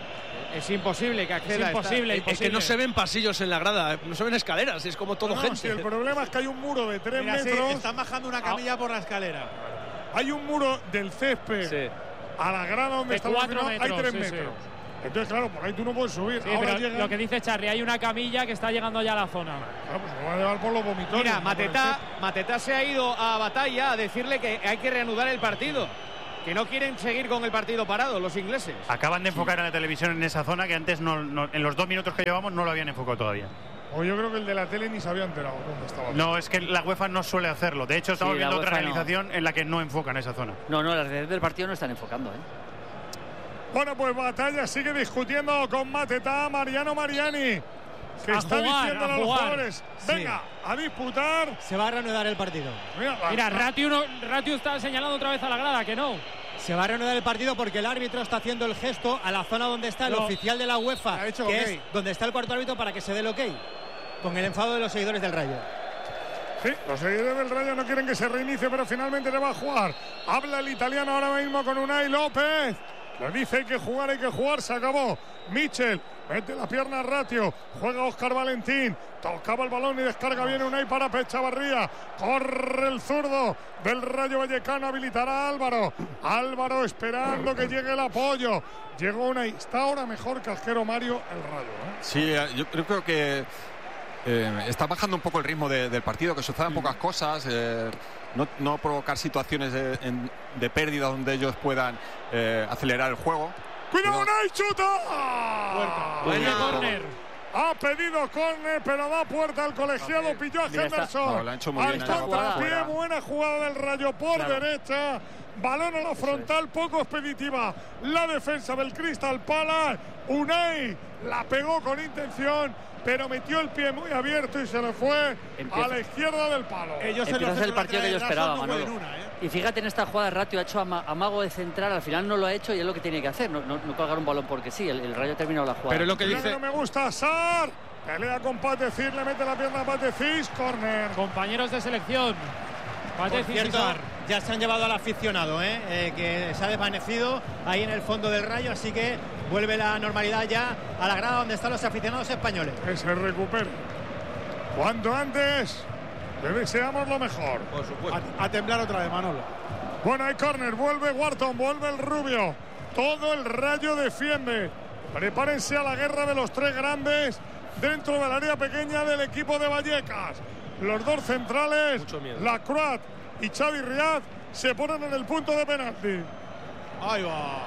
es imposible que acceda. Es imposible, a imposible. Es que no se ven pasillos en la grada, no se ven escaleras, es como todo no, gente. Si el problema es que hay un muro de tres Mira, metros. Sí, están bajando una camilla ah. por la escalera. Hay un muro del césped. Sí. A la grada donde de está cuatro el metros, hay tres sí, metros. Sí. Entonces, claro, por ahí tú no puedes subir. Sí, Ahora pero llega... lo que dice Charlie, hay una camilla que está llegando ya a la zona. Claro, pues lo va a llevar por los vomitorios. Mira, ¿no? Matetá, Matetá se ha ido a Batalla a decirle que hay que reanudar el partido. Que no quieren seguir con el partido parado, los ingleses. Acaban de enfocar en la televisión en esa zona que antes, no, no, en los dos minutos que llevamos, no lo habían enfocado todavía. O yo creo que el de la tele ni se había enterado dónde estaba. No, es que la UEFA no suele hacerlo. De hecho, estamos Sí, viendo otra UEFA realización no. en la que no enfocan esa zona. No, no, las redes del partido no están enfocando, ¿eh? Bueno, pues Batalla sigue discutiendo con Matetá, Mariano Mariani, que A está jugar, diciendo a, a los jugar. jugadores, venga, Sí. a disputar. Se va a reanudar el partido. Mira, Mira, Ratiu, no, Ratiu está señalando otra vez a la grada, que no. Se va a reanudar el partido porque el árbitro está haciendo el gesto a la zona donde está el No. oficial de la UEFA, Ha hecho que ok. es donde está el cuarto árbitro para que se dé el ok. Con el enfado de los seguidores del Rayo. Sí, los seguidores del Rayo no quieren que se reinicie, pero finalmente le va a jugar. Habla el italiano ahora mismo con Unai López. Le dice hay que jugar, hay que jugar, se acabó. Michel, mete la pierna a Ratio, juega Óscar Valentín, tocaba el balón y descarga bien Unai para Pechavarría. Corre el zurdo del Rayo Vallecano, habilitará a Álvaro. Álvaro esperando que llegue el apoyo. Llegó Unai, está ahora mejor que Ajero Mario el Rayo, ¿eh? Sí, yo creo que eh, está bajando un poco el ritmo de, del partido, que sucedan pocas cosas, eh, no, no provocar situaciones de, en, de pérdida donde ellos puedan eh, acelerar el juego. ¡Cuidado, Unai, chuta! Vaya córner. Ha pedido córner, pero da puerta al colegiado. Pilló a Mira, está- Henderson. No, lo ha hecho muy al bien, esta contrapié, jugada. buena jugada del Rayo por Claro. derecha. Balón a la frontal, poco expeditiva. La defensa del Crystal Palace. Unai la pegó con intención, pero metió el pie muy abierto y se le fue Empieza. a la izquierda del palo. Ellos en Empieza los a ser el partido que yo centros laterales esperaba, no pueden Manolo. una, ¿eh? Y fíjate, en esta jugada Ratio ha hecho ama- amago de central, al final no lo ha hecho y es lo que tiene que hacer, no, no, no colgar un balón porque sí, el, el Rayo ha terminado la jugada. Pero lo que Mira dice... no me gusta, Sar. Pelea con Patecir, le mete la pierna a Patecir, córner. Compañeros de selección. Por Patec y cierto, César. ya se han llevado al aficionado, ¿eh? Eh, que se ha desvanecido ahí en el fondo del Rayo, así que vuelve la normalidad ya a la grada donde están los aficionados españoles. Que se recupere. Cuanto antes, le deseamos lo mejor. Por supuesto. A, a temblar otra vez, Manolo. Bueno, hay córner, vuelve Wharton, vuelve el Rubio. Todo el Rayo defiende. Prepárense a la guerra de los tres grandes dentro del área pequeña del equipo de Vallecas. Los dos centrales, Mucho miedo. Lacroix y Xavi Riad, se ponen en el punto de penalti. Ahí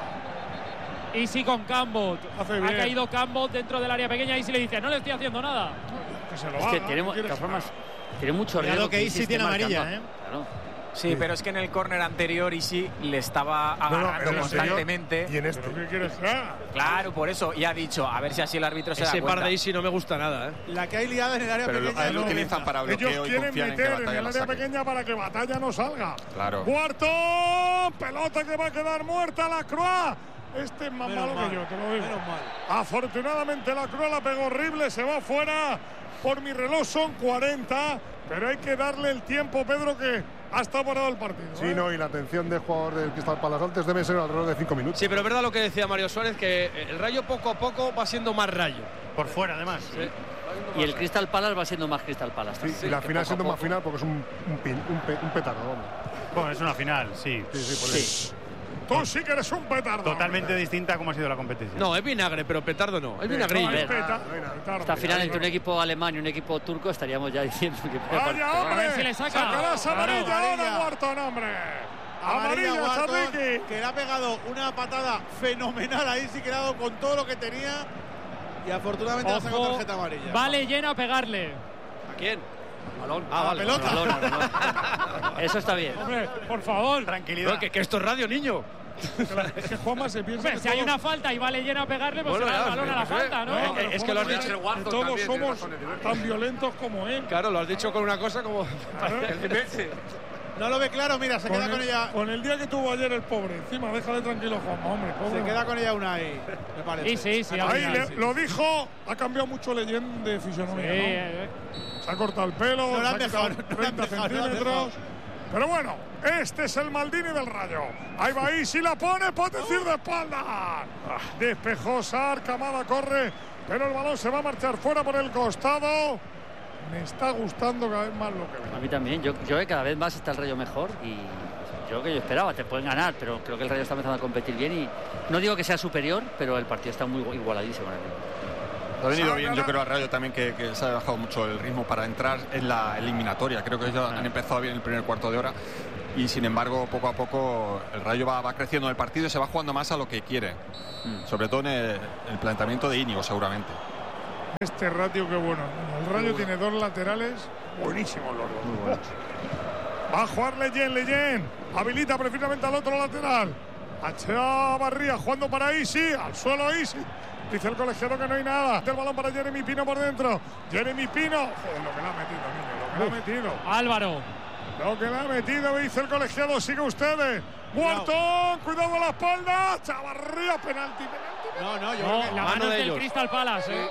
va. Easy con Cambot. Hace Ha bien. caído Cambot dentro del área pequeña y se le dice, no le estoy haciendo nada. Que se lo Es que haga, tiene, ¿qué de quieres todas formas, que tiene mucho Cuidado riesgo. que Easy tiene esté amarilla, marcando. ¿eh? Claro. Sí, pero es que en el córner anterior Isi le estaba No, no, agarrando en el anterior constantemente. y en este. ¿Pero qué quieres que haga? Claro, por eso. Y ha dicho, a ver si así el árbitro se Ese da cuenta. par de Easy no me gusta nada, ¿eh? La que hay liada en el área Pero lo, pequeña. a él lo no utilizan entra. para bloqueo Ellos y quieren confían en que meter en Batalla el la área saque. pequeña para que Batalla no salga. Claro. Cuarto, pelota que va a quedar muerta, la Croix. Este es más Menos malo mal, que yo, te lo digo. menos mal. Afortunadamente la Croix la pegó horrible, se va fuera. Por mi reloj son cuarenta, pero hay que darle el tiempo, Pedro, que ha estado parado el partido. Sí, ¿eh? no, y la atención del jugador del Crystal Palace antes debe ser alrededor de cinco minutos. Sí, pero es verdad lo que decía Mario Suárez, que el Rayo poco a poco va siendo más Rayo. Por fuera, además. Sí. Y el Crystal Palace va siendo más Crystal Palace. Sí, y la que final poco a siendo más poco- final porque es un, un, pin- un, pe- un petardo, vamos. Bueno, es una final, sí. Sí, sí, por Sí. eso. Tú sí que eres un petardo. Totalmente distinta a cómo ha sido la competición. No, es vinagre, pero petardo no. Es No, vinagrillo. es Hombre, peta- no hay nada. petardo. Esta final entre un equipo alemán y un equipo turco estaríamos ya diciendo que puede ¡Vaya, partir. hombre! A ver si le saca. Sacarás Claro. amarilla ahora, Amarilla. Wharton, hombre. Amarilla, Amarilla, Wharton, Charriqui. que le ha pegado una patada fenomenal ahí, sí que le ha dado con todo lo que tenía. Y afortunadamente le ha sacado Ojo, tarjeta amarilla. vale lleno a pegarle. ¿A quién? Balón. Ah, vale. pelota. Balón, balón. Eso está bien. Hombre, por favor. Tranquilidad. No, que, que esto es radio, niño. Es que Juanma se piensa Hombre, que si hay todos- una falta y vale lleno a pegarle, pues Bueno, será el ya, balón a la pues, eh, falta, ¿no? no, No, pero es que lo has Juanma dicho- dice que todos somos tan violentos como él. Claro, lo has dicho con una cosa como... No lo ve claro, mira, se Con queda el, con ella. con el día que tuvo ayer el pobre encima, déjale tranquilo, Juanma, hombre. Pobre. Se queda con ella una ahí, me parece. Sí, sí, sí. al Ahí final, le- sí. lo dijo, ha cambiado mucho leyenda de Sí, fisonomía. ¿no? eh, Se ha cortado el pelo, No se lo ha han quitado dejado, no lo han treinta dejado, no lo han centímetros. Pero bueno, este es el Maldini del Rayo. Ahí va ahí, si la pone, Potecir de espalda. Despejó Sar, Camada corre, pero el balón se va a marchar fuera por el costado. Me está gustando cada vez más lo que A veo. mí también. Yo, yo cada vez más está el Rayo mejor y yo que yo esperaba, te pueden ganar, pero creo que el Rayo está empezando a competir bien y no digo que sea superior, pero el partido está muy igualadísimo. Ha venido bien, yo creo, al Rayo también que, que se ha bajado mucho el ritmo para entrar en la eliminatoria. Creo que ellos han empezado bien el primer cuarto de hora y, sin embargo, poco a poco el Rayo va, va creciendo en el partido y se va jugando más a lo que quiere. Mm. Sobre todo en el, el planteamiento de Íñigo, seguramente. Este ratio, qué bueno. El Rayo tiene dos laterales buenísimos los dos. Muy buenos. Va a jugar Leyen, Leyen. Habilita precisamente al otro lateral. A Chavarría jugando para Isi. Al suelo Isi. Dice el colegiado que no hay nada. El balón para Jeremy Pino por dentro. Jeremy Pino. Joder, lo que le ha metido, niño. Lo que le ha metido. Álvaro. Lo que le ha metido, dice el colegiado. Sigue ustedes. Guartón. Cuidado a la espalda. Chavarría. Penalti, penalti. penalti. No, no, yo no, creo que la mano es del Crystal Palace. ¿eh?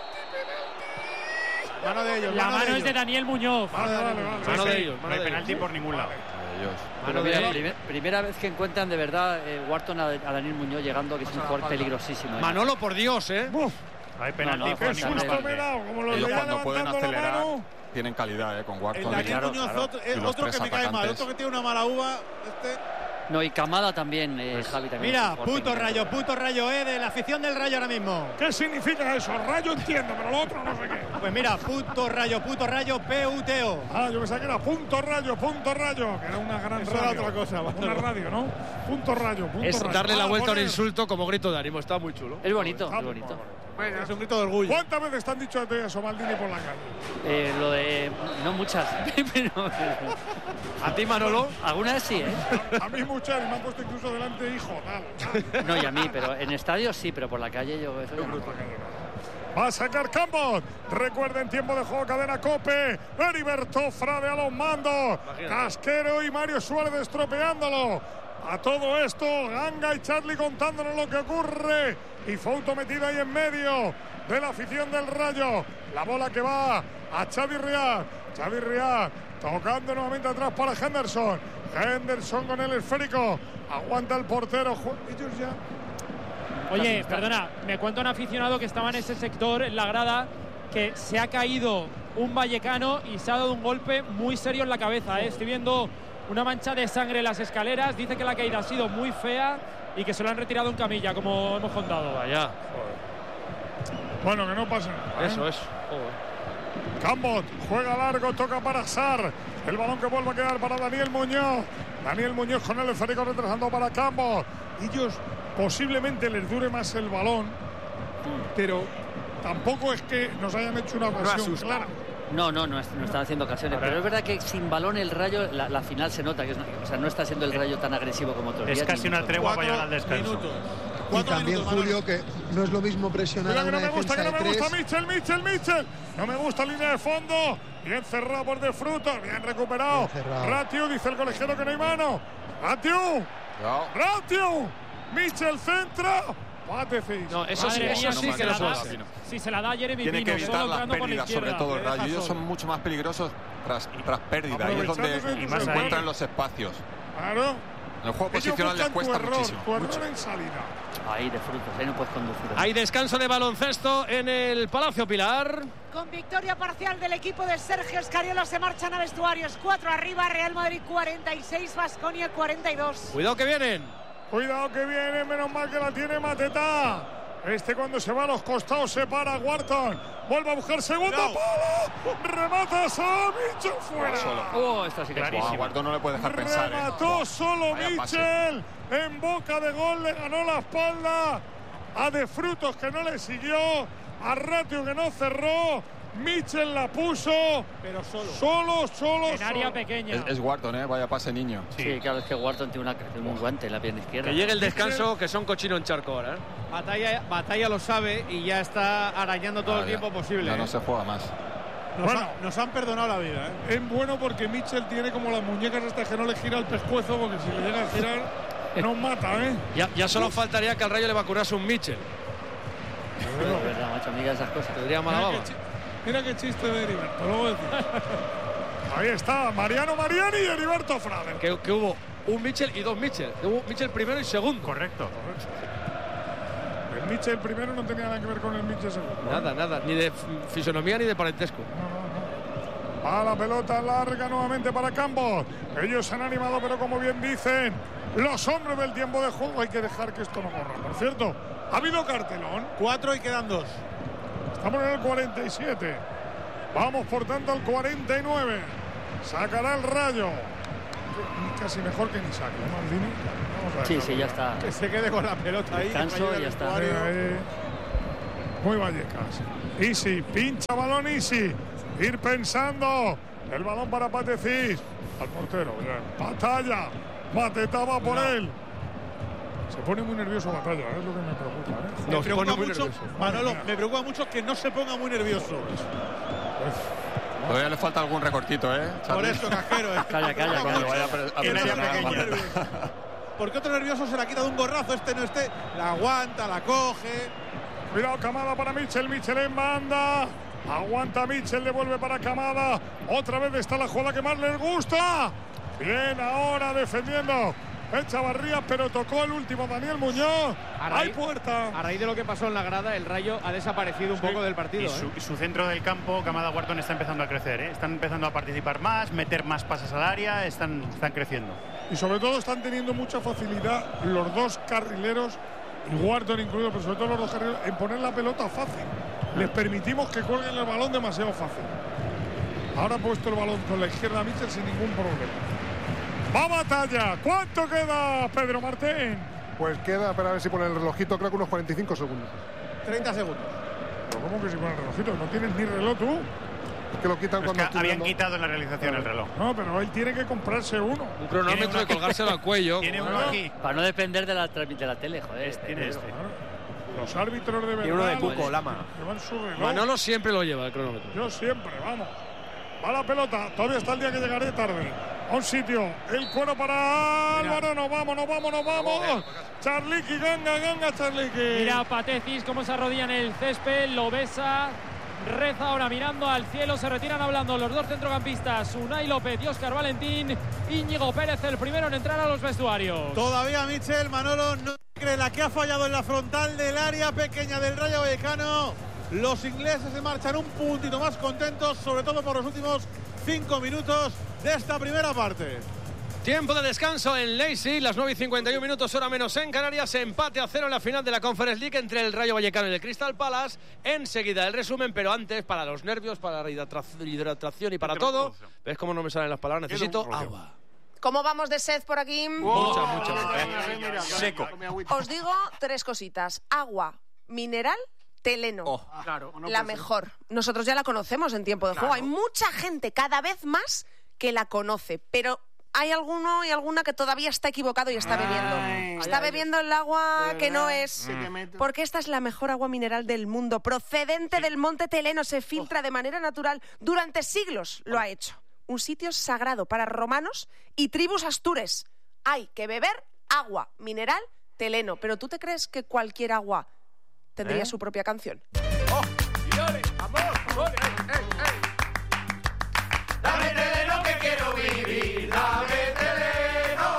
Mano de ellos. La mano, mano de es de Daniel Muñoz. Vale, vale, vale. Mano de ellos. No hay penalti por ningún lado. Pero mira, primer, primera vez que encuentran de verdad eh, Wharton a, a Daniel Muñoz llegando, que es un jugador peligrosísimo. ¿eh? Manolo, por Dios, ¿eh? Uf. Hay penalti. No, no, por Qué susto me he dado. Como lo ellos veía cuando pueden levantando la acelerar mano. tienen calidad, ¿eh? Con Wharton. El Daniel claro, Muñoz, claro. otro, es Y los otro que tres me cae mal, atacantes. otro que tiene una mala uva. Este. No, y Camada también, eh, Javi también. Mira, puto Rayo, puto Rayo, eh, de la afición del Rayo ahora mismo. ¿Qué significa eso? Rayo entiendo, pero lo otro no sé qué. Pues mira, puto Rayo, puto Rayo, P U T O. Ah, yo pensaba que era punto Rayo, punto Rayo, que era una gran Eso radio. era otra cosa. Una radio, ¿no? Punto Rayo, punto Es Rayo. darle la Ah, vuelta a un poner. insulto como grito de ánimo. Está muy chulo. Es bonito, Ah, es bonito. Venga. Es un grito de orgullo. ¿Cuántas veces te han dicho de eso, Maldini, por la calle? Eh, lo de. No muchas. Pero, ¿A ti, Manolo? alguna vez sí, ¿eh? A, a mí muchas, y me han puesto incluso delante, hijo, tal. No, y a mí, pero en estadios sí, pero por la calle yo. Eso ya no. Va a sacar Campos. Recuerden, tiempo de juego, cadena Cope. Heriberto Frade a los mandos. Casquero y Mario Suárez estropeándolo. A todo esto, Ganga y Charlie contándonos lo que ocurre. Y Fouto metido ahí en medio de la afición del Rayo. La bola que va a Xavi Riad. Xavi Riad tocando nuevamente atrás para Henderson. Henderson con el esférico. Aguanta el portero. Ellos ya. Oye, perdona, me cuenta un aficionado que estaba en ese sector, en la grada, que se ha caído un vallecano y se ha dado un golpe muy serio en la cabeza. ¿eh? Estoy viendo una mancha de sangre en las escaleras. Dice que la caída ha sido muy fea y que se lo han retirado en camilla, como hemos contado. Vaya. Bueno, que no pasa nada. ¿eh? Eso es. Cambot juega largo, toca para Sar. El balón que vuelve a quedar para Daniel Muñoz. Daniel Muñoz con el esférico retrasando para Cambot. Ellos posiblemente les dure más el balón, pero tampoco es que nos hayan hecho una ocasión clara. No, no, no, no están haciendo ocasiones. Pero es verdad que sin balón el Rayo, la, la final se nota que es, o sea, no está siendo el Rayo tan agresivo como otros días. Es casi una tregua para llegar al descanso. Y también, Julio, que no es lo mismo presionar Mira a que no una me gusta, que defensa no me de gusta tres. Mitchell, Mitchell, Mitchell. No me gusta línea de fondo. Bien cerrado por De Frutos, bien recuperado. Bien cerrado. Ratiu, dice el colegiado que no hay mano. Ratiu. No. Ratiu. Mitchell centra. Patecís. No, eso sí, Madre eso mía, sí si que se no la puede da, ser. si se la da Jeremy Tiene que Pino, evitar solo las entrando por la pérdidas, izquierda. sobre todo el Le deja Rayo. Ellos solo. son mucho más peligrosos tras, tras pérdida. Ahí es Aprovechándose donde de se tus errores. encuentran los espacios. Claro. En el juego Ellos posicional les buscan tu cuesta error, muchísimo. tu error mucho. en salida. Ahí De Frutos, ahí no puedes conducir. Hay descanso de baloncesto en el Palacio Pilar. Con victoria parcial del equipo de Sergio Escariola se marchan a vestuarios. Cuatro arriba, Real Madrid cuarenta y seis, Baskonia cuarenta y dos. Cuidado que vienen. Cuidado que viene, menos mal que la tiene Mateta. Este cuando se va a los costados se para Wharton. Vuelve a buscar segundo No. palo. Remata solo Mitchell fuera. Solo. Oh, esta sí que es Wow, buena. Guardo no le puede dejar pensar. ¿eh? Remató solo Vaya pase. Mitchell. En boca de gol le ganó la espalda a De Frutos, que no le siguió. A Ratio, que no cerró. Mitchell la puso. Pero solo. Solo, solo, En área solo. pequeña. Es, es Wharton, ¿eh? Vaya pase, niño. Sí, claro, es que Wharton tiene, una, tiene un guante en la pierna izquierda. Que llegue el descanso, que son cochino en charco ahora. ¿eh? Batalla, Batalla lo sabe y ya está arañando todo Ah, el ya. tiempo posible. Ya ¿eh? no se juega más. Nos, Bueno. ha- nos han perdonado la vida, ¿eh? Es bueno porque Mitchell tiene como las muñecas hasta que no le gira el pescuezo, porque si le llega a girar nos mata, ¿eh? Ya, ya solo faltaría que al Rayo le vacunase un Mitchell. Es verdad, macho, amiga, esas cosas. Te diría mala Mira baba. qué, chi- mira qué chiste de Heriberto, luego decimos. Ahí está, Mariano Mariani y Heriberto Frade. Que, que hubo un Mitchell y dos Mitchell. Hubo Mitchell primero y segundo. Correcto. El Mitchell primero no tenía nada que ver con el Mitchell segundo. Nada, nada. Ni de f- fisonomía ni de parentesco. Va la pelota larga nuevamente para Campos. Ellos se han animado, pero como bien dicen los hombres del tiempo de juego, hay que dejar que esto no corra. Por cierto, ha habido cartelón. Cuatro y quedan dos. Estamos en el cuarenta y siete. Vamos, por tanto, al cuarenta y nueve. Sacará el Rayo. Casi mejor que ni saque, ¿no, Maldini? Vamos a ver, sí, sí, ya está. Que se quede con la pelota ahí. Descanso y ya está. Ahí, ahí. Muy Vallecas. Easy, pincha balón Easy. Ir pensando. El balón para Patecís. Al portero. Bien. Batalla. Mateta va por no. él. Se pone muy nervioso Batalla, es lo que me preocupa. ¿eh? Me preocupa mucho, Manolo, me preocupa mucho que no se ponga muy nervioso. Todavía le falta algún recortito, ¿eh? Por eso, cajero. ¿eh? Calla, calla, calla. Vaya a que no sea pequeño. Porque otro nervioso se la quita de un gorrazo, este no esté. La aguanta, la coge. Cuidado, Camada para Mitchell, Mitchell en banda. Aguanta Mitchell, devuelve para Camada. Otra vez está la jugada que más les gusta. Bien, ahora defendiendo Echavarría, pero tocó el último Daniel Muñoz. Hay puerta. A raíz de lo que pasó en la grada, el Rayo ha desaparecido un sí. poco del partido. Y su, ¿eh? y su centro del campo, Camada Wharton, está empezando a crecer. ¿eh? Están empezando a participar más, meter más pases al área, están, están creciendo. Y sobre todo están teniendo mucha facilidad los dos carrileros, y Wharton incluido, pero sobre todo los dos carrileros, en poner la pelota fácil. Les permitimos que cuelguen el balón demasiado fácil. Ahora ha puesto el balón con la izquierda a Mitchell sin ningún problema. ¡Va Batalla! ¿Cuánto queda, Pedro Martín? Pues queda, para ver si pone el relojito, creo que unos cuarenta y cinco segundos. treinta segundos. ¿Pero cómo que si pone el relojito? ¿No tienes ni reloj tú? Es que lo quitan pues cuando... Que habían quitado en la realización no, el reloj. No, pero él tiene que comprarse uno. Un cronómetro y colgárselo al cuello. Tiene uno aquí. Para no depender de la, de la tele, joder. Este, tiene este. Los árbitros de verdad. Tiene uno de Cuco, Lama. Llevan su reloj. Manolo siempre lo lleva el cronómetro. Yo siempre, vamos. Va la pelota, todavía está el día que llegaré tarde. A un sitio, el cuero para Álvaro, nos vamos, nos vamos, nos vamos. Charliqui, ganga, ganga, Charliqui. Mira Patecis cómo se arrodilla en el césped, lo besa, reza ahora mirando al cielo, se retiran hablando los dos centrocampistas, Unai López y Óscar Valentín. Íñigo Pérez el primero en entrar a los vestuarios. Todavía Mitchell, Manolo no cree la que ha fallado en la frontal del área pequeña del Rayo Vallecano. Los ingleses se marchan un puntito más contentos, sobre todo por los últimos cinco minutos de esta primera parte. Tiempo de descanso en Leipzig, las nueve y cincuenta y un minutos, hora menos en Canarias. Empate a cero en la final de la Conference League entre el Rayo Vallecano y el Crystal Palace. Enseguida el resumen, pero antes, para los nervios, para la hidratación y para todo. ¿Ves cómo no me salen las palabras? Necesito agua. ¿Cómo vamos de sed por aquí? Mucha, mucha. Seco. Os digo tres cositas. Agua, mineral, Teleno. Oh. Claro, la mejor. Nosotros ya la conocemos en tiempo de claro. juego. Hay mucha gente, cada vez más, que la conoce, pero hay alguno y alguna que todavía está equivocado y está bebiendo. Ay, está ay, bebiendo el agua que no es. Porque esta es la mejor agua mineral del mundo, procedente sí. del monte Teleno, se filtra oh. de manera natural. Durante siglos lo ha hecho. Un sitio sagrado para romanos y tribus astures. Hay que beber agua mineral Teleno. Pero ¿tú te crees que cualquier agua tendría ¿Eh? su propia canción? ¡Oh! ¡Señores! ¡Vamos! ¡Vamos! ¡Ey, ey, ey! ¡Dame Teleno que quiero vivir! ¡Dame Teleno!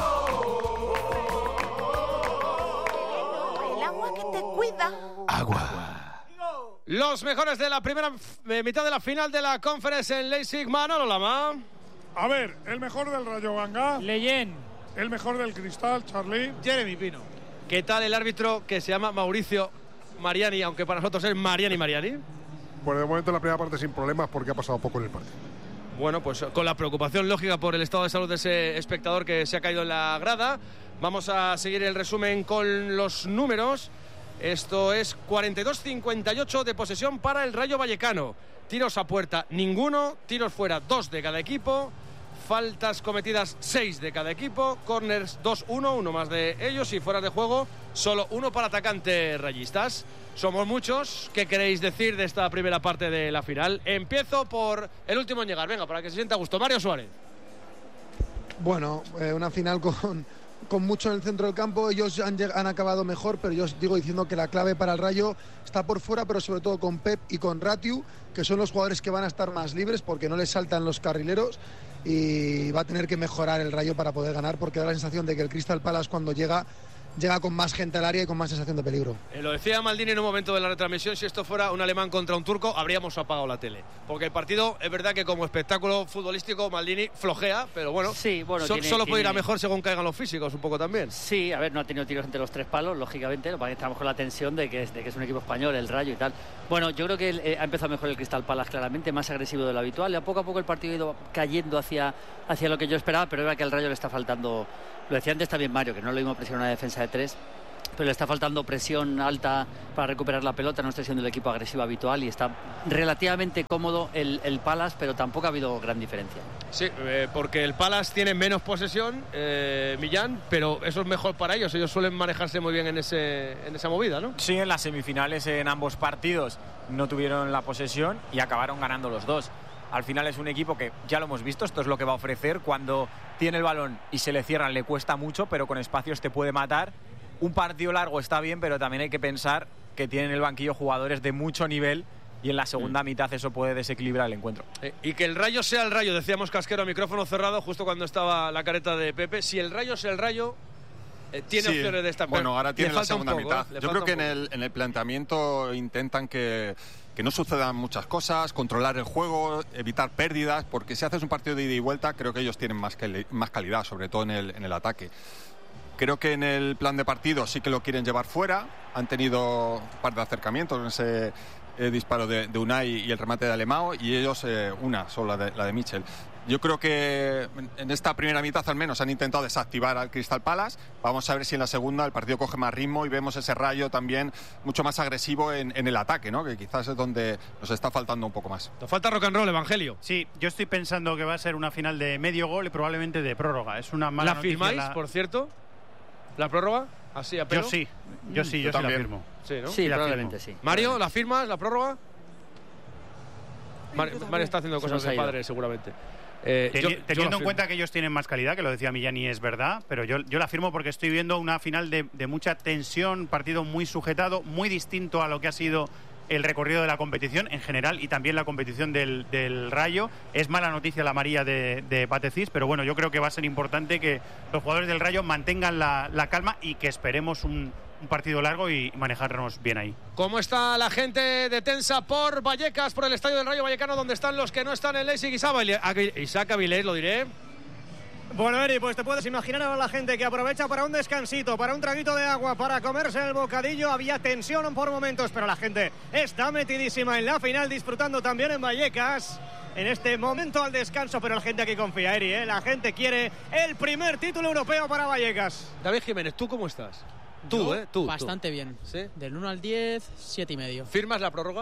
El agua que te cuida. Agua. Los mejores de la primera eh, mitad de la final de la Conference en Leipzig, Manolo Lama. A ver, el mejor del Rayo Ganga. Leyen. El mejor del Cristal, Charly. Jeremy Pino. ¿Qué tal el árbitro que se llama Mauricio Mariani, aunque para nosotros es Mariani Mariani? Pues de momento la primera parte sin problemas porque ha pasado poco en el partido. Bueno, pues con la preocupación lógica por el estado de salud de ese espectador que se ha caído en la grada. Vamos a seguir el resumen con los números. Esto es cuarenta y dos cincuenta y ocho de posesión para el Rayo Vallecano. Tiros a puerta, ninguno. Tiros fuera, dos de cada equipo. Faltas cometidas, seis de cada equipo. Corners, dos uno, uno más de ellos. Y fuera de juego, solo uno para atacantes rayistas. Somos muchos. ¿Qué queréis decir de esta primera parte de la final? Empiezo por el último en llegar. Venga, para que se sienta a gusto. Mario Suárez. Bueno, eh, una final con, con mucho en el centro del campo. Ellos han, han acabado mejor, pero yo os digo diciendo que la clave para el Rayo está por fuera, pero sobre todo con Pep y con Ratiu, que son los jugadores que van a estar más libres porque no les saltan los carrileros. Y va a tener que mejorar el Rayo para poder ganar, porque da la sensación de que el Crystal Palace, cuando llega, llega con más gente al área y con más sensación de peligro. Eh, lo decía Maldini en un momento de la retransmisión, si esto fuera un alemán contra un turco, habríamos apagado la tele. Porque el partido, es verdad que como espectáculo futbolístico, Maldini flojea, pero bueno, sí, bueno so, tiene, solo tiene... puede ir a mejor según caigan los físicos, un poco también. Sí, a ver, no ha tenido tiros entre los tres palos, lógicamente, lo que estamos con la tensión de que, es, de que es un equipo español, el Rayo y tal. Bueno, yo creo que el, eh, ha empezado mejor el Crystal Palace, claramente, más agresivo de lo habitual, y a poco a poco el partido ha ido cayendo hacia, hacia lo que yo esperaba, pero es verdad que al Rayo le está faltando, lo decía antes también Mario, que no es lo mismo presionar una defensa de tres, pero le está faltando presión alta para recuperar la pelota, no está siendo el equipo agresivo habitual y está relativamente cómodo el, el Palace, pero tampoco ha habido gran diferencia. Sí, eh, porque el Palace tiene menos posesión, eh, Millán, pero eso es mejor para ellos, ellos suelen manejarse muy bien en, ese, en esa movida, ¿no? Sí, en las semifinales en ambos partidos no tuvieron la posesión y acabaron ganando los dos. Al final es un equipo que, ya lo hemos visto, esto es lo que va a ofrecer, cuando tiene el balón y se le cierran le cuesta mucho, pero con espacios te puede matar. Un partido largo está bien, pero también hay que pensar que tienen el banquillo jugadores de mucho nivel y en la segunda mm. mitad eso puede desequilibrar el encuentro. Eh, y que el Rayo sea el Rayo, decíamos Casquero a micrófono cerrado justo cuando estaba la careta de Pepe. Si el Rayo sea el Rayo, eh, tiene sí. opciones de estar. Bueno, ahora tiene la segunda poco, mitad. ¿eh? Yo creo que en el, en el planteamiento intentan que, que no sucedan muchas cosas, controlar el juego, evitar pérdidas, porque si haces un partido de ida y vuelta, creo que ellos tienen más, que, más calidad, sobre todo en el, en el ataque. Creo que en el plan de partido sí que lo quieren llevar fuera. Han tenido un par de acercamientos en ese eh, disparo de, de Unai y el remate de Alemão, y ellos eh, una, solo la de, la de Mitchell. Yo creo que en esta primera mitad al menos han intentado desactivar al Crystal Palace. Vamos a ver si en la segunda el partido coge más ritmo y vemos ese Rayo también mucho más agresivo en, en el ataque, ¿no? Que quizás es donde nos está faltando un poco más. Nos falta rock and roll, Evangelio. Sí, yo estoy pensando que va a ser una final de medio gol y probablemente de prórroga. Es una mala ¿La noticia. firmáis, la... por cierto? ¿La prórroga? ¿Así a pelo? Yo sí, yo sí, yo, yo sí la firmo. Sí, ¿no? Sí, sí probablemente firmo. sí. Mario, ¿la firmas, la prórroga? Mario, Mario está haciendo cosas de padre, seguramente. Eh, Teni yo, teniendo yo en cuenta que ellos tienen más calidad, que lo decía Millán y es verdad, pero yo, yo la firmo porque estoy viendo una final de, de mucha tensión, partido muy sujetado, muy distinto a lo que ha sido el recorrido de la competición en general y también la competición del, del Rayo. Es mala noticia la amarilla de, de Patecís, pero bueno, yo creo que va a ser importante que los jugadores del Rayo mantengan la, la calma y que esperemos un, un partido largo y manejarnos bien ahí. ¿Cómo está la gente de tensa por Vallecas, por el estadio del Rayo Vallecano, donde están los que no están en Leipzig? Isaac Avilés, lo diré. Bueno, Eri, pues te puedes imaginar a la gente que aprovecha para un descansito, para un traguito de agua, para comerse el bocadillo. Había tensión por momentos, pero la gente está metidísima en la final, disfrutando también en Vallecas. En este momento al descanso, pero la gente aquí confía, Eri, ¿eh? La gente quiere el primer título europeo para Vallecas. David Jiménez, ¿tú cómo estás? Tú, Yo, ¿eh? Tú. Bastante tú. bien. ¿Sí? Del uno al diez, siete y medio. ¿Firmas la prórroga?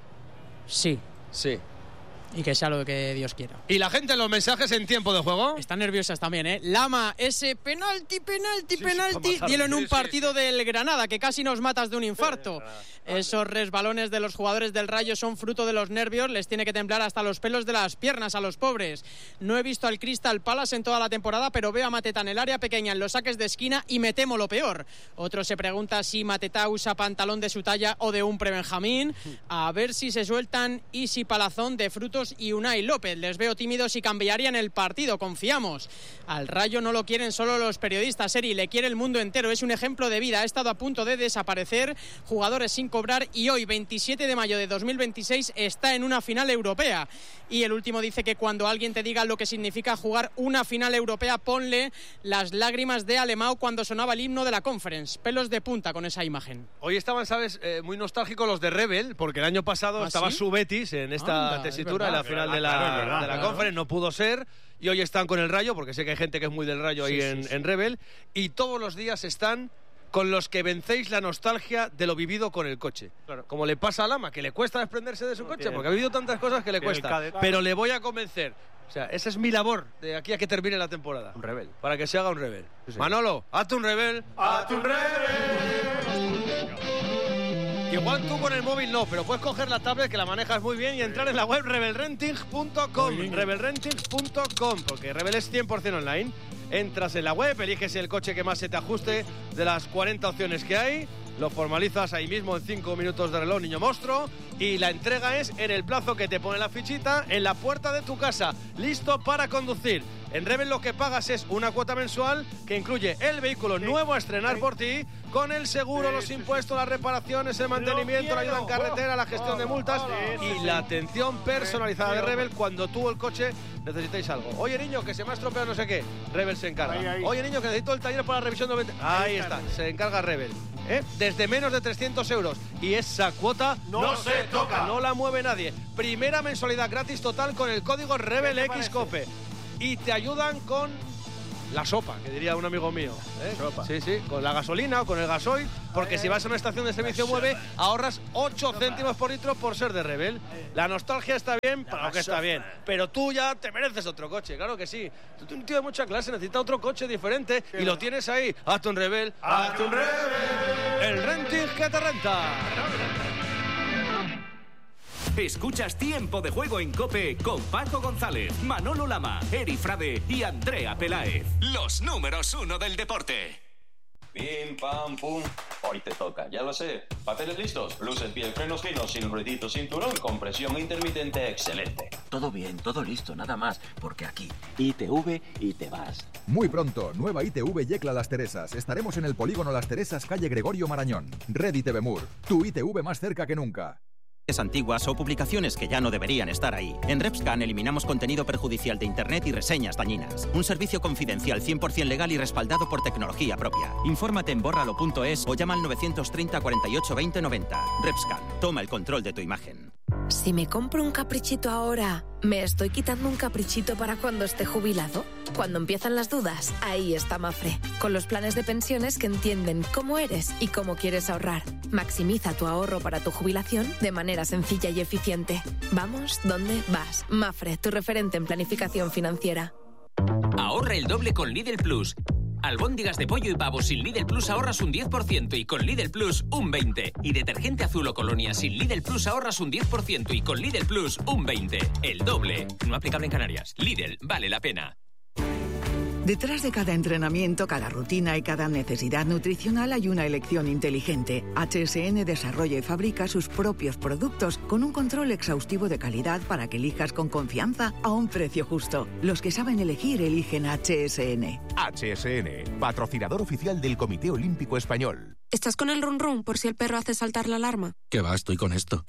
Sí. Sí. Y que sea lo que Dios quiera. ¿Y la gente en los mensajes en tiempo de juego? Están nerviosas también, ¿eh? Lama, ese penalti, penalti, sí, penalti. Sí, Dilo en un sí, partido sí, sí. del Granada, que casi nos matas de un infarto. Esos resbalones de los jugadores del Rayo son fruto de los nervios. Les tiene que temblar hasta los pelos de las piernas a los pobres. No he visto al Crystal Palace en toda la temporada, pero veo a Mateta en el área pequeña, en los saques de esquina, y me temo lo peor. Otro se pregunta si Mateta usa pantalón de su talla o de un prebenjamín. A ver si se sueltan Isi Palazón de Frutos y Unai López. Les veo tímidos y cambiarían el partido, confiamos. Al Rayo no lo quieren solo los periodistas, Eri, le quiere el mundo entero. Es un ejemplo de vida. Ha estado a punto de desaparecer, jugadores sin cobrar, y hoy, veintisiete de mayo de dos mil veintiséis, está en una final europea. Y el último dice que cuando alguien te diga lo que significa jugar una final europea, ponle las lágrimas de Alemão cuando sonaba el himno de la Conference. Pelos de punta con esa imagen. Hoy estaban, ¿sabes?, eh, muy nostálgicos los de Rebel, porque el año pasado ¿Ah, estaba sí? su Betis en esta Anda, tesitura, en la final verdad, de la, claro, verdad, de la claro. Conference, no pudo ser. Y hoy están con el Rayo, porque sé que hay gente que es muy del Rayo ahí Sí, en, sí, sí. en Rebel. Y todos los días están con los que vencéis la nostalgia de lo vivido con el coche. Claro. Como le pasa a Lama, que le cuesta desprenderse de su coche, tiene, porque ha vivido tantas cosas que le tiene cuesta. el cadete. Pero le voy a convencer. O sea, esa es mi labor de aquí a que termine la temporada. Un Rebel. Para que se haga un Rebel. Sí, sí. Manolo, hazte un Rebel. ¡Hazte un Rebel! Igual tú con el móvil no, pero puedes coger la tablet, que la manejas muy bien, y entrar en la web rebel renting punto com. rebel renting punto com, porque Rebel es cien por ciento online. Entras en la web, eliges el coche que más se te ajuste de las cuarenta opciones que hay, lo formalizas ahí mismo en cinco minutos de reloj, niño monstruo, y la entrega es en el plazo que te pone la fichita, en la puerta de tu casa, listo para conducir. En Rebel lo que pagas es una cuota mensual que incluye el vehículo sí, nuevo a estrenar sí. por ti, con el seguro, sí, los sí, impuestos, sí. las reparaciones, el mantenimiento, la ayuda en carretera, la gestión de multas sí, y sí, la atención personalizada de Rebel cuando tú o el coche necesitéis algo. Oye, niño, que se me ha estropeado no sé qué, Rebel se encarga. Ahí, ahí. Oye, niño, que necesito el taller para la revisión noventa. Ahí, ahí está, se encarga Rebel. ¿Eh? Desde menos de trescientos euros. Y esa cuota no, no se toca. No la mueve nadie. Primera mensualidad gratis total con el código RebelXCope. Y te ayudan con la sopa, que diría un amigo mío. ¿eh? Sopa. Sí, sí, con la gasolina o con el gasoil, porque si vas a una estación de servicio Mueve, ahorras ocho céntimos por litro por ser de Rebel. La nostalgia está bien, para lo que está bien, pero tú ya te mereces otro coche, claro que sí. Tú eres un tío de mucha clase, necesitas otro coche diferente y lo tienes ahí. Hazte un Rebel, hazte un Rebel. El renting que te renta. Escuchas Tiempo de Juego en COPE con Paco González, Manolo Lama, Eri Frade y Andrea Peláez. Los números uno del deporte. Pim, pam, pum. Hoy te toca, ya lo sé. Papeles listos, luces, piel, frenos finos, sin ruedito, cinturón, compresión intermitente, excelente. Todo bien, todo listo, nada más. Porque aquí, I T V y te vas. Muy pronto, nueva I T V Yecla Las Teresas. Estaremos en el polígono Las Teresas, calle Gregorio Marañón. Red I T V Mur, tu I T V más cerca que nunca. Antiguas o publicaciones que ya no deberían estar ahí. En RepScan eliminamos contenido perjudicial de Internet y reseñas dañinas. Un servicio confidencial cien por ciento legal y respaldado por tecnología propia. Infórmate en bórralo punto es o llama al novecientos treinta, cuarenta y ocho, veinte, noventa. RepScan, toma el control de tu imagen. Si me compro un caprichito ahora, ¿me estoy quitando un caprichito para cuando esté jubilado? Cuando empiezan las dudas, ahí está Mafre, con los planes de pensiones que entienden cómo eres y cómo quieres ahorrar. Maximiza tu ahorro para tu jubilación de manera sencilla y eficiente. Vamos, ¿dónde vas? Mafre, tu referente en planificación financiera. Ahorra el doble con Lidl Plus. Albóndigas de pollo y pavo sin Lidl Plus ahorras un diez por ciento y con Lidl Plus un veinte por ciento. Y detergente azul o colonia sin Lidl Plus ahorras un diez por ciento y con Lidl Plus un veinte por ciento. El doble. No aplicable en Canarias. Lidl, vale la pena. Detrás de cada entrenamiento, cada rutina y cada necesidad nutricional hay una elección inteligente. H S N desarrolla y fabrica sus propios productos con un control exhaustivo de calidad para que elijas con confianza a un precio justo. Los que saben elegir eligen H S N. H S N, patrocinador oficial del Comité Olímpico Español. ¿Estás con el run run por si el perro hace saltar la alarma? ¿Qué va? Estoy con esto.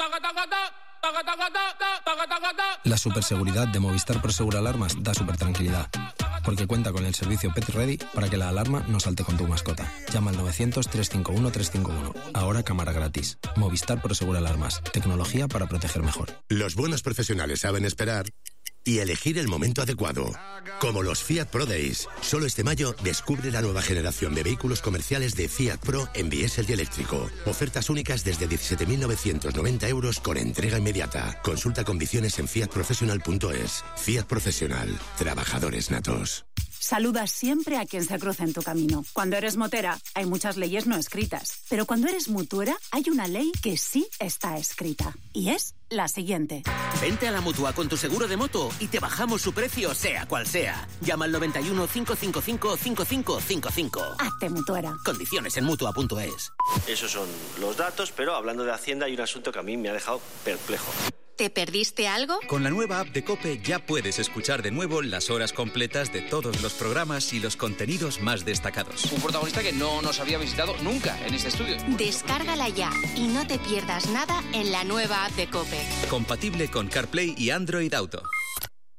La superseguridad de Movistar Prosegur Alarmas da super tranquilidad, porque cuenta con el servicio Pet Ready para que la alarma no salte con tu mascota. Llama al novecientos, trescientos cincuenta y uno, trescientos cincuenta y uno. Ahora cámara gratis. Movistar Prosegur Alarmas. Tecnología para proteger mejor. Los buenos profesionales saben esperar y elegir el momento adecuado. Como los Fiat Pro Days. Solo este mayo descubre la nueva generación de vehículos comerciales de Fiat Pro en diésel y eléctrico. Ofertas únicas desde diecisiete mil novecientos noventa euros con entrega inmediata. Consulta condiciones en fiat professional punto es. Fiat Profesional. Trabajadores natos. Saludas siempre a quien se cruza en tu camino. Cuando eres motera, hay muchas leyes no escritas. Pero cuando eres mutuera, hay una ley que sí está escrita. Y es la siguiente. Vente a la Mutua con tu seguro de moto y te bajamos su precio sea cual sea. Llama al noventa y uno, cinco cinco cinco, cinco cinco cinco cinco. Hazte mutuera. Condiciones en mutua punto es. Esos son los datos, pero hablando de Hacienda hay un asunto que a mí me ha dejado perplejo. ¿Te perdiste algo? Con la nueva app de COPE ya puedes escuchar de nuevo las horas completas de todos los programas y los contenidos más destacados. Un protagonista que no nos había visitado nunca en este estudio. Descárgala ya y no te pierdas nada en la nueva app de COPE. Compatible con CarPlay y Android Auto.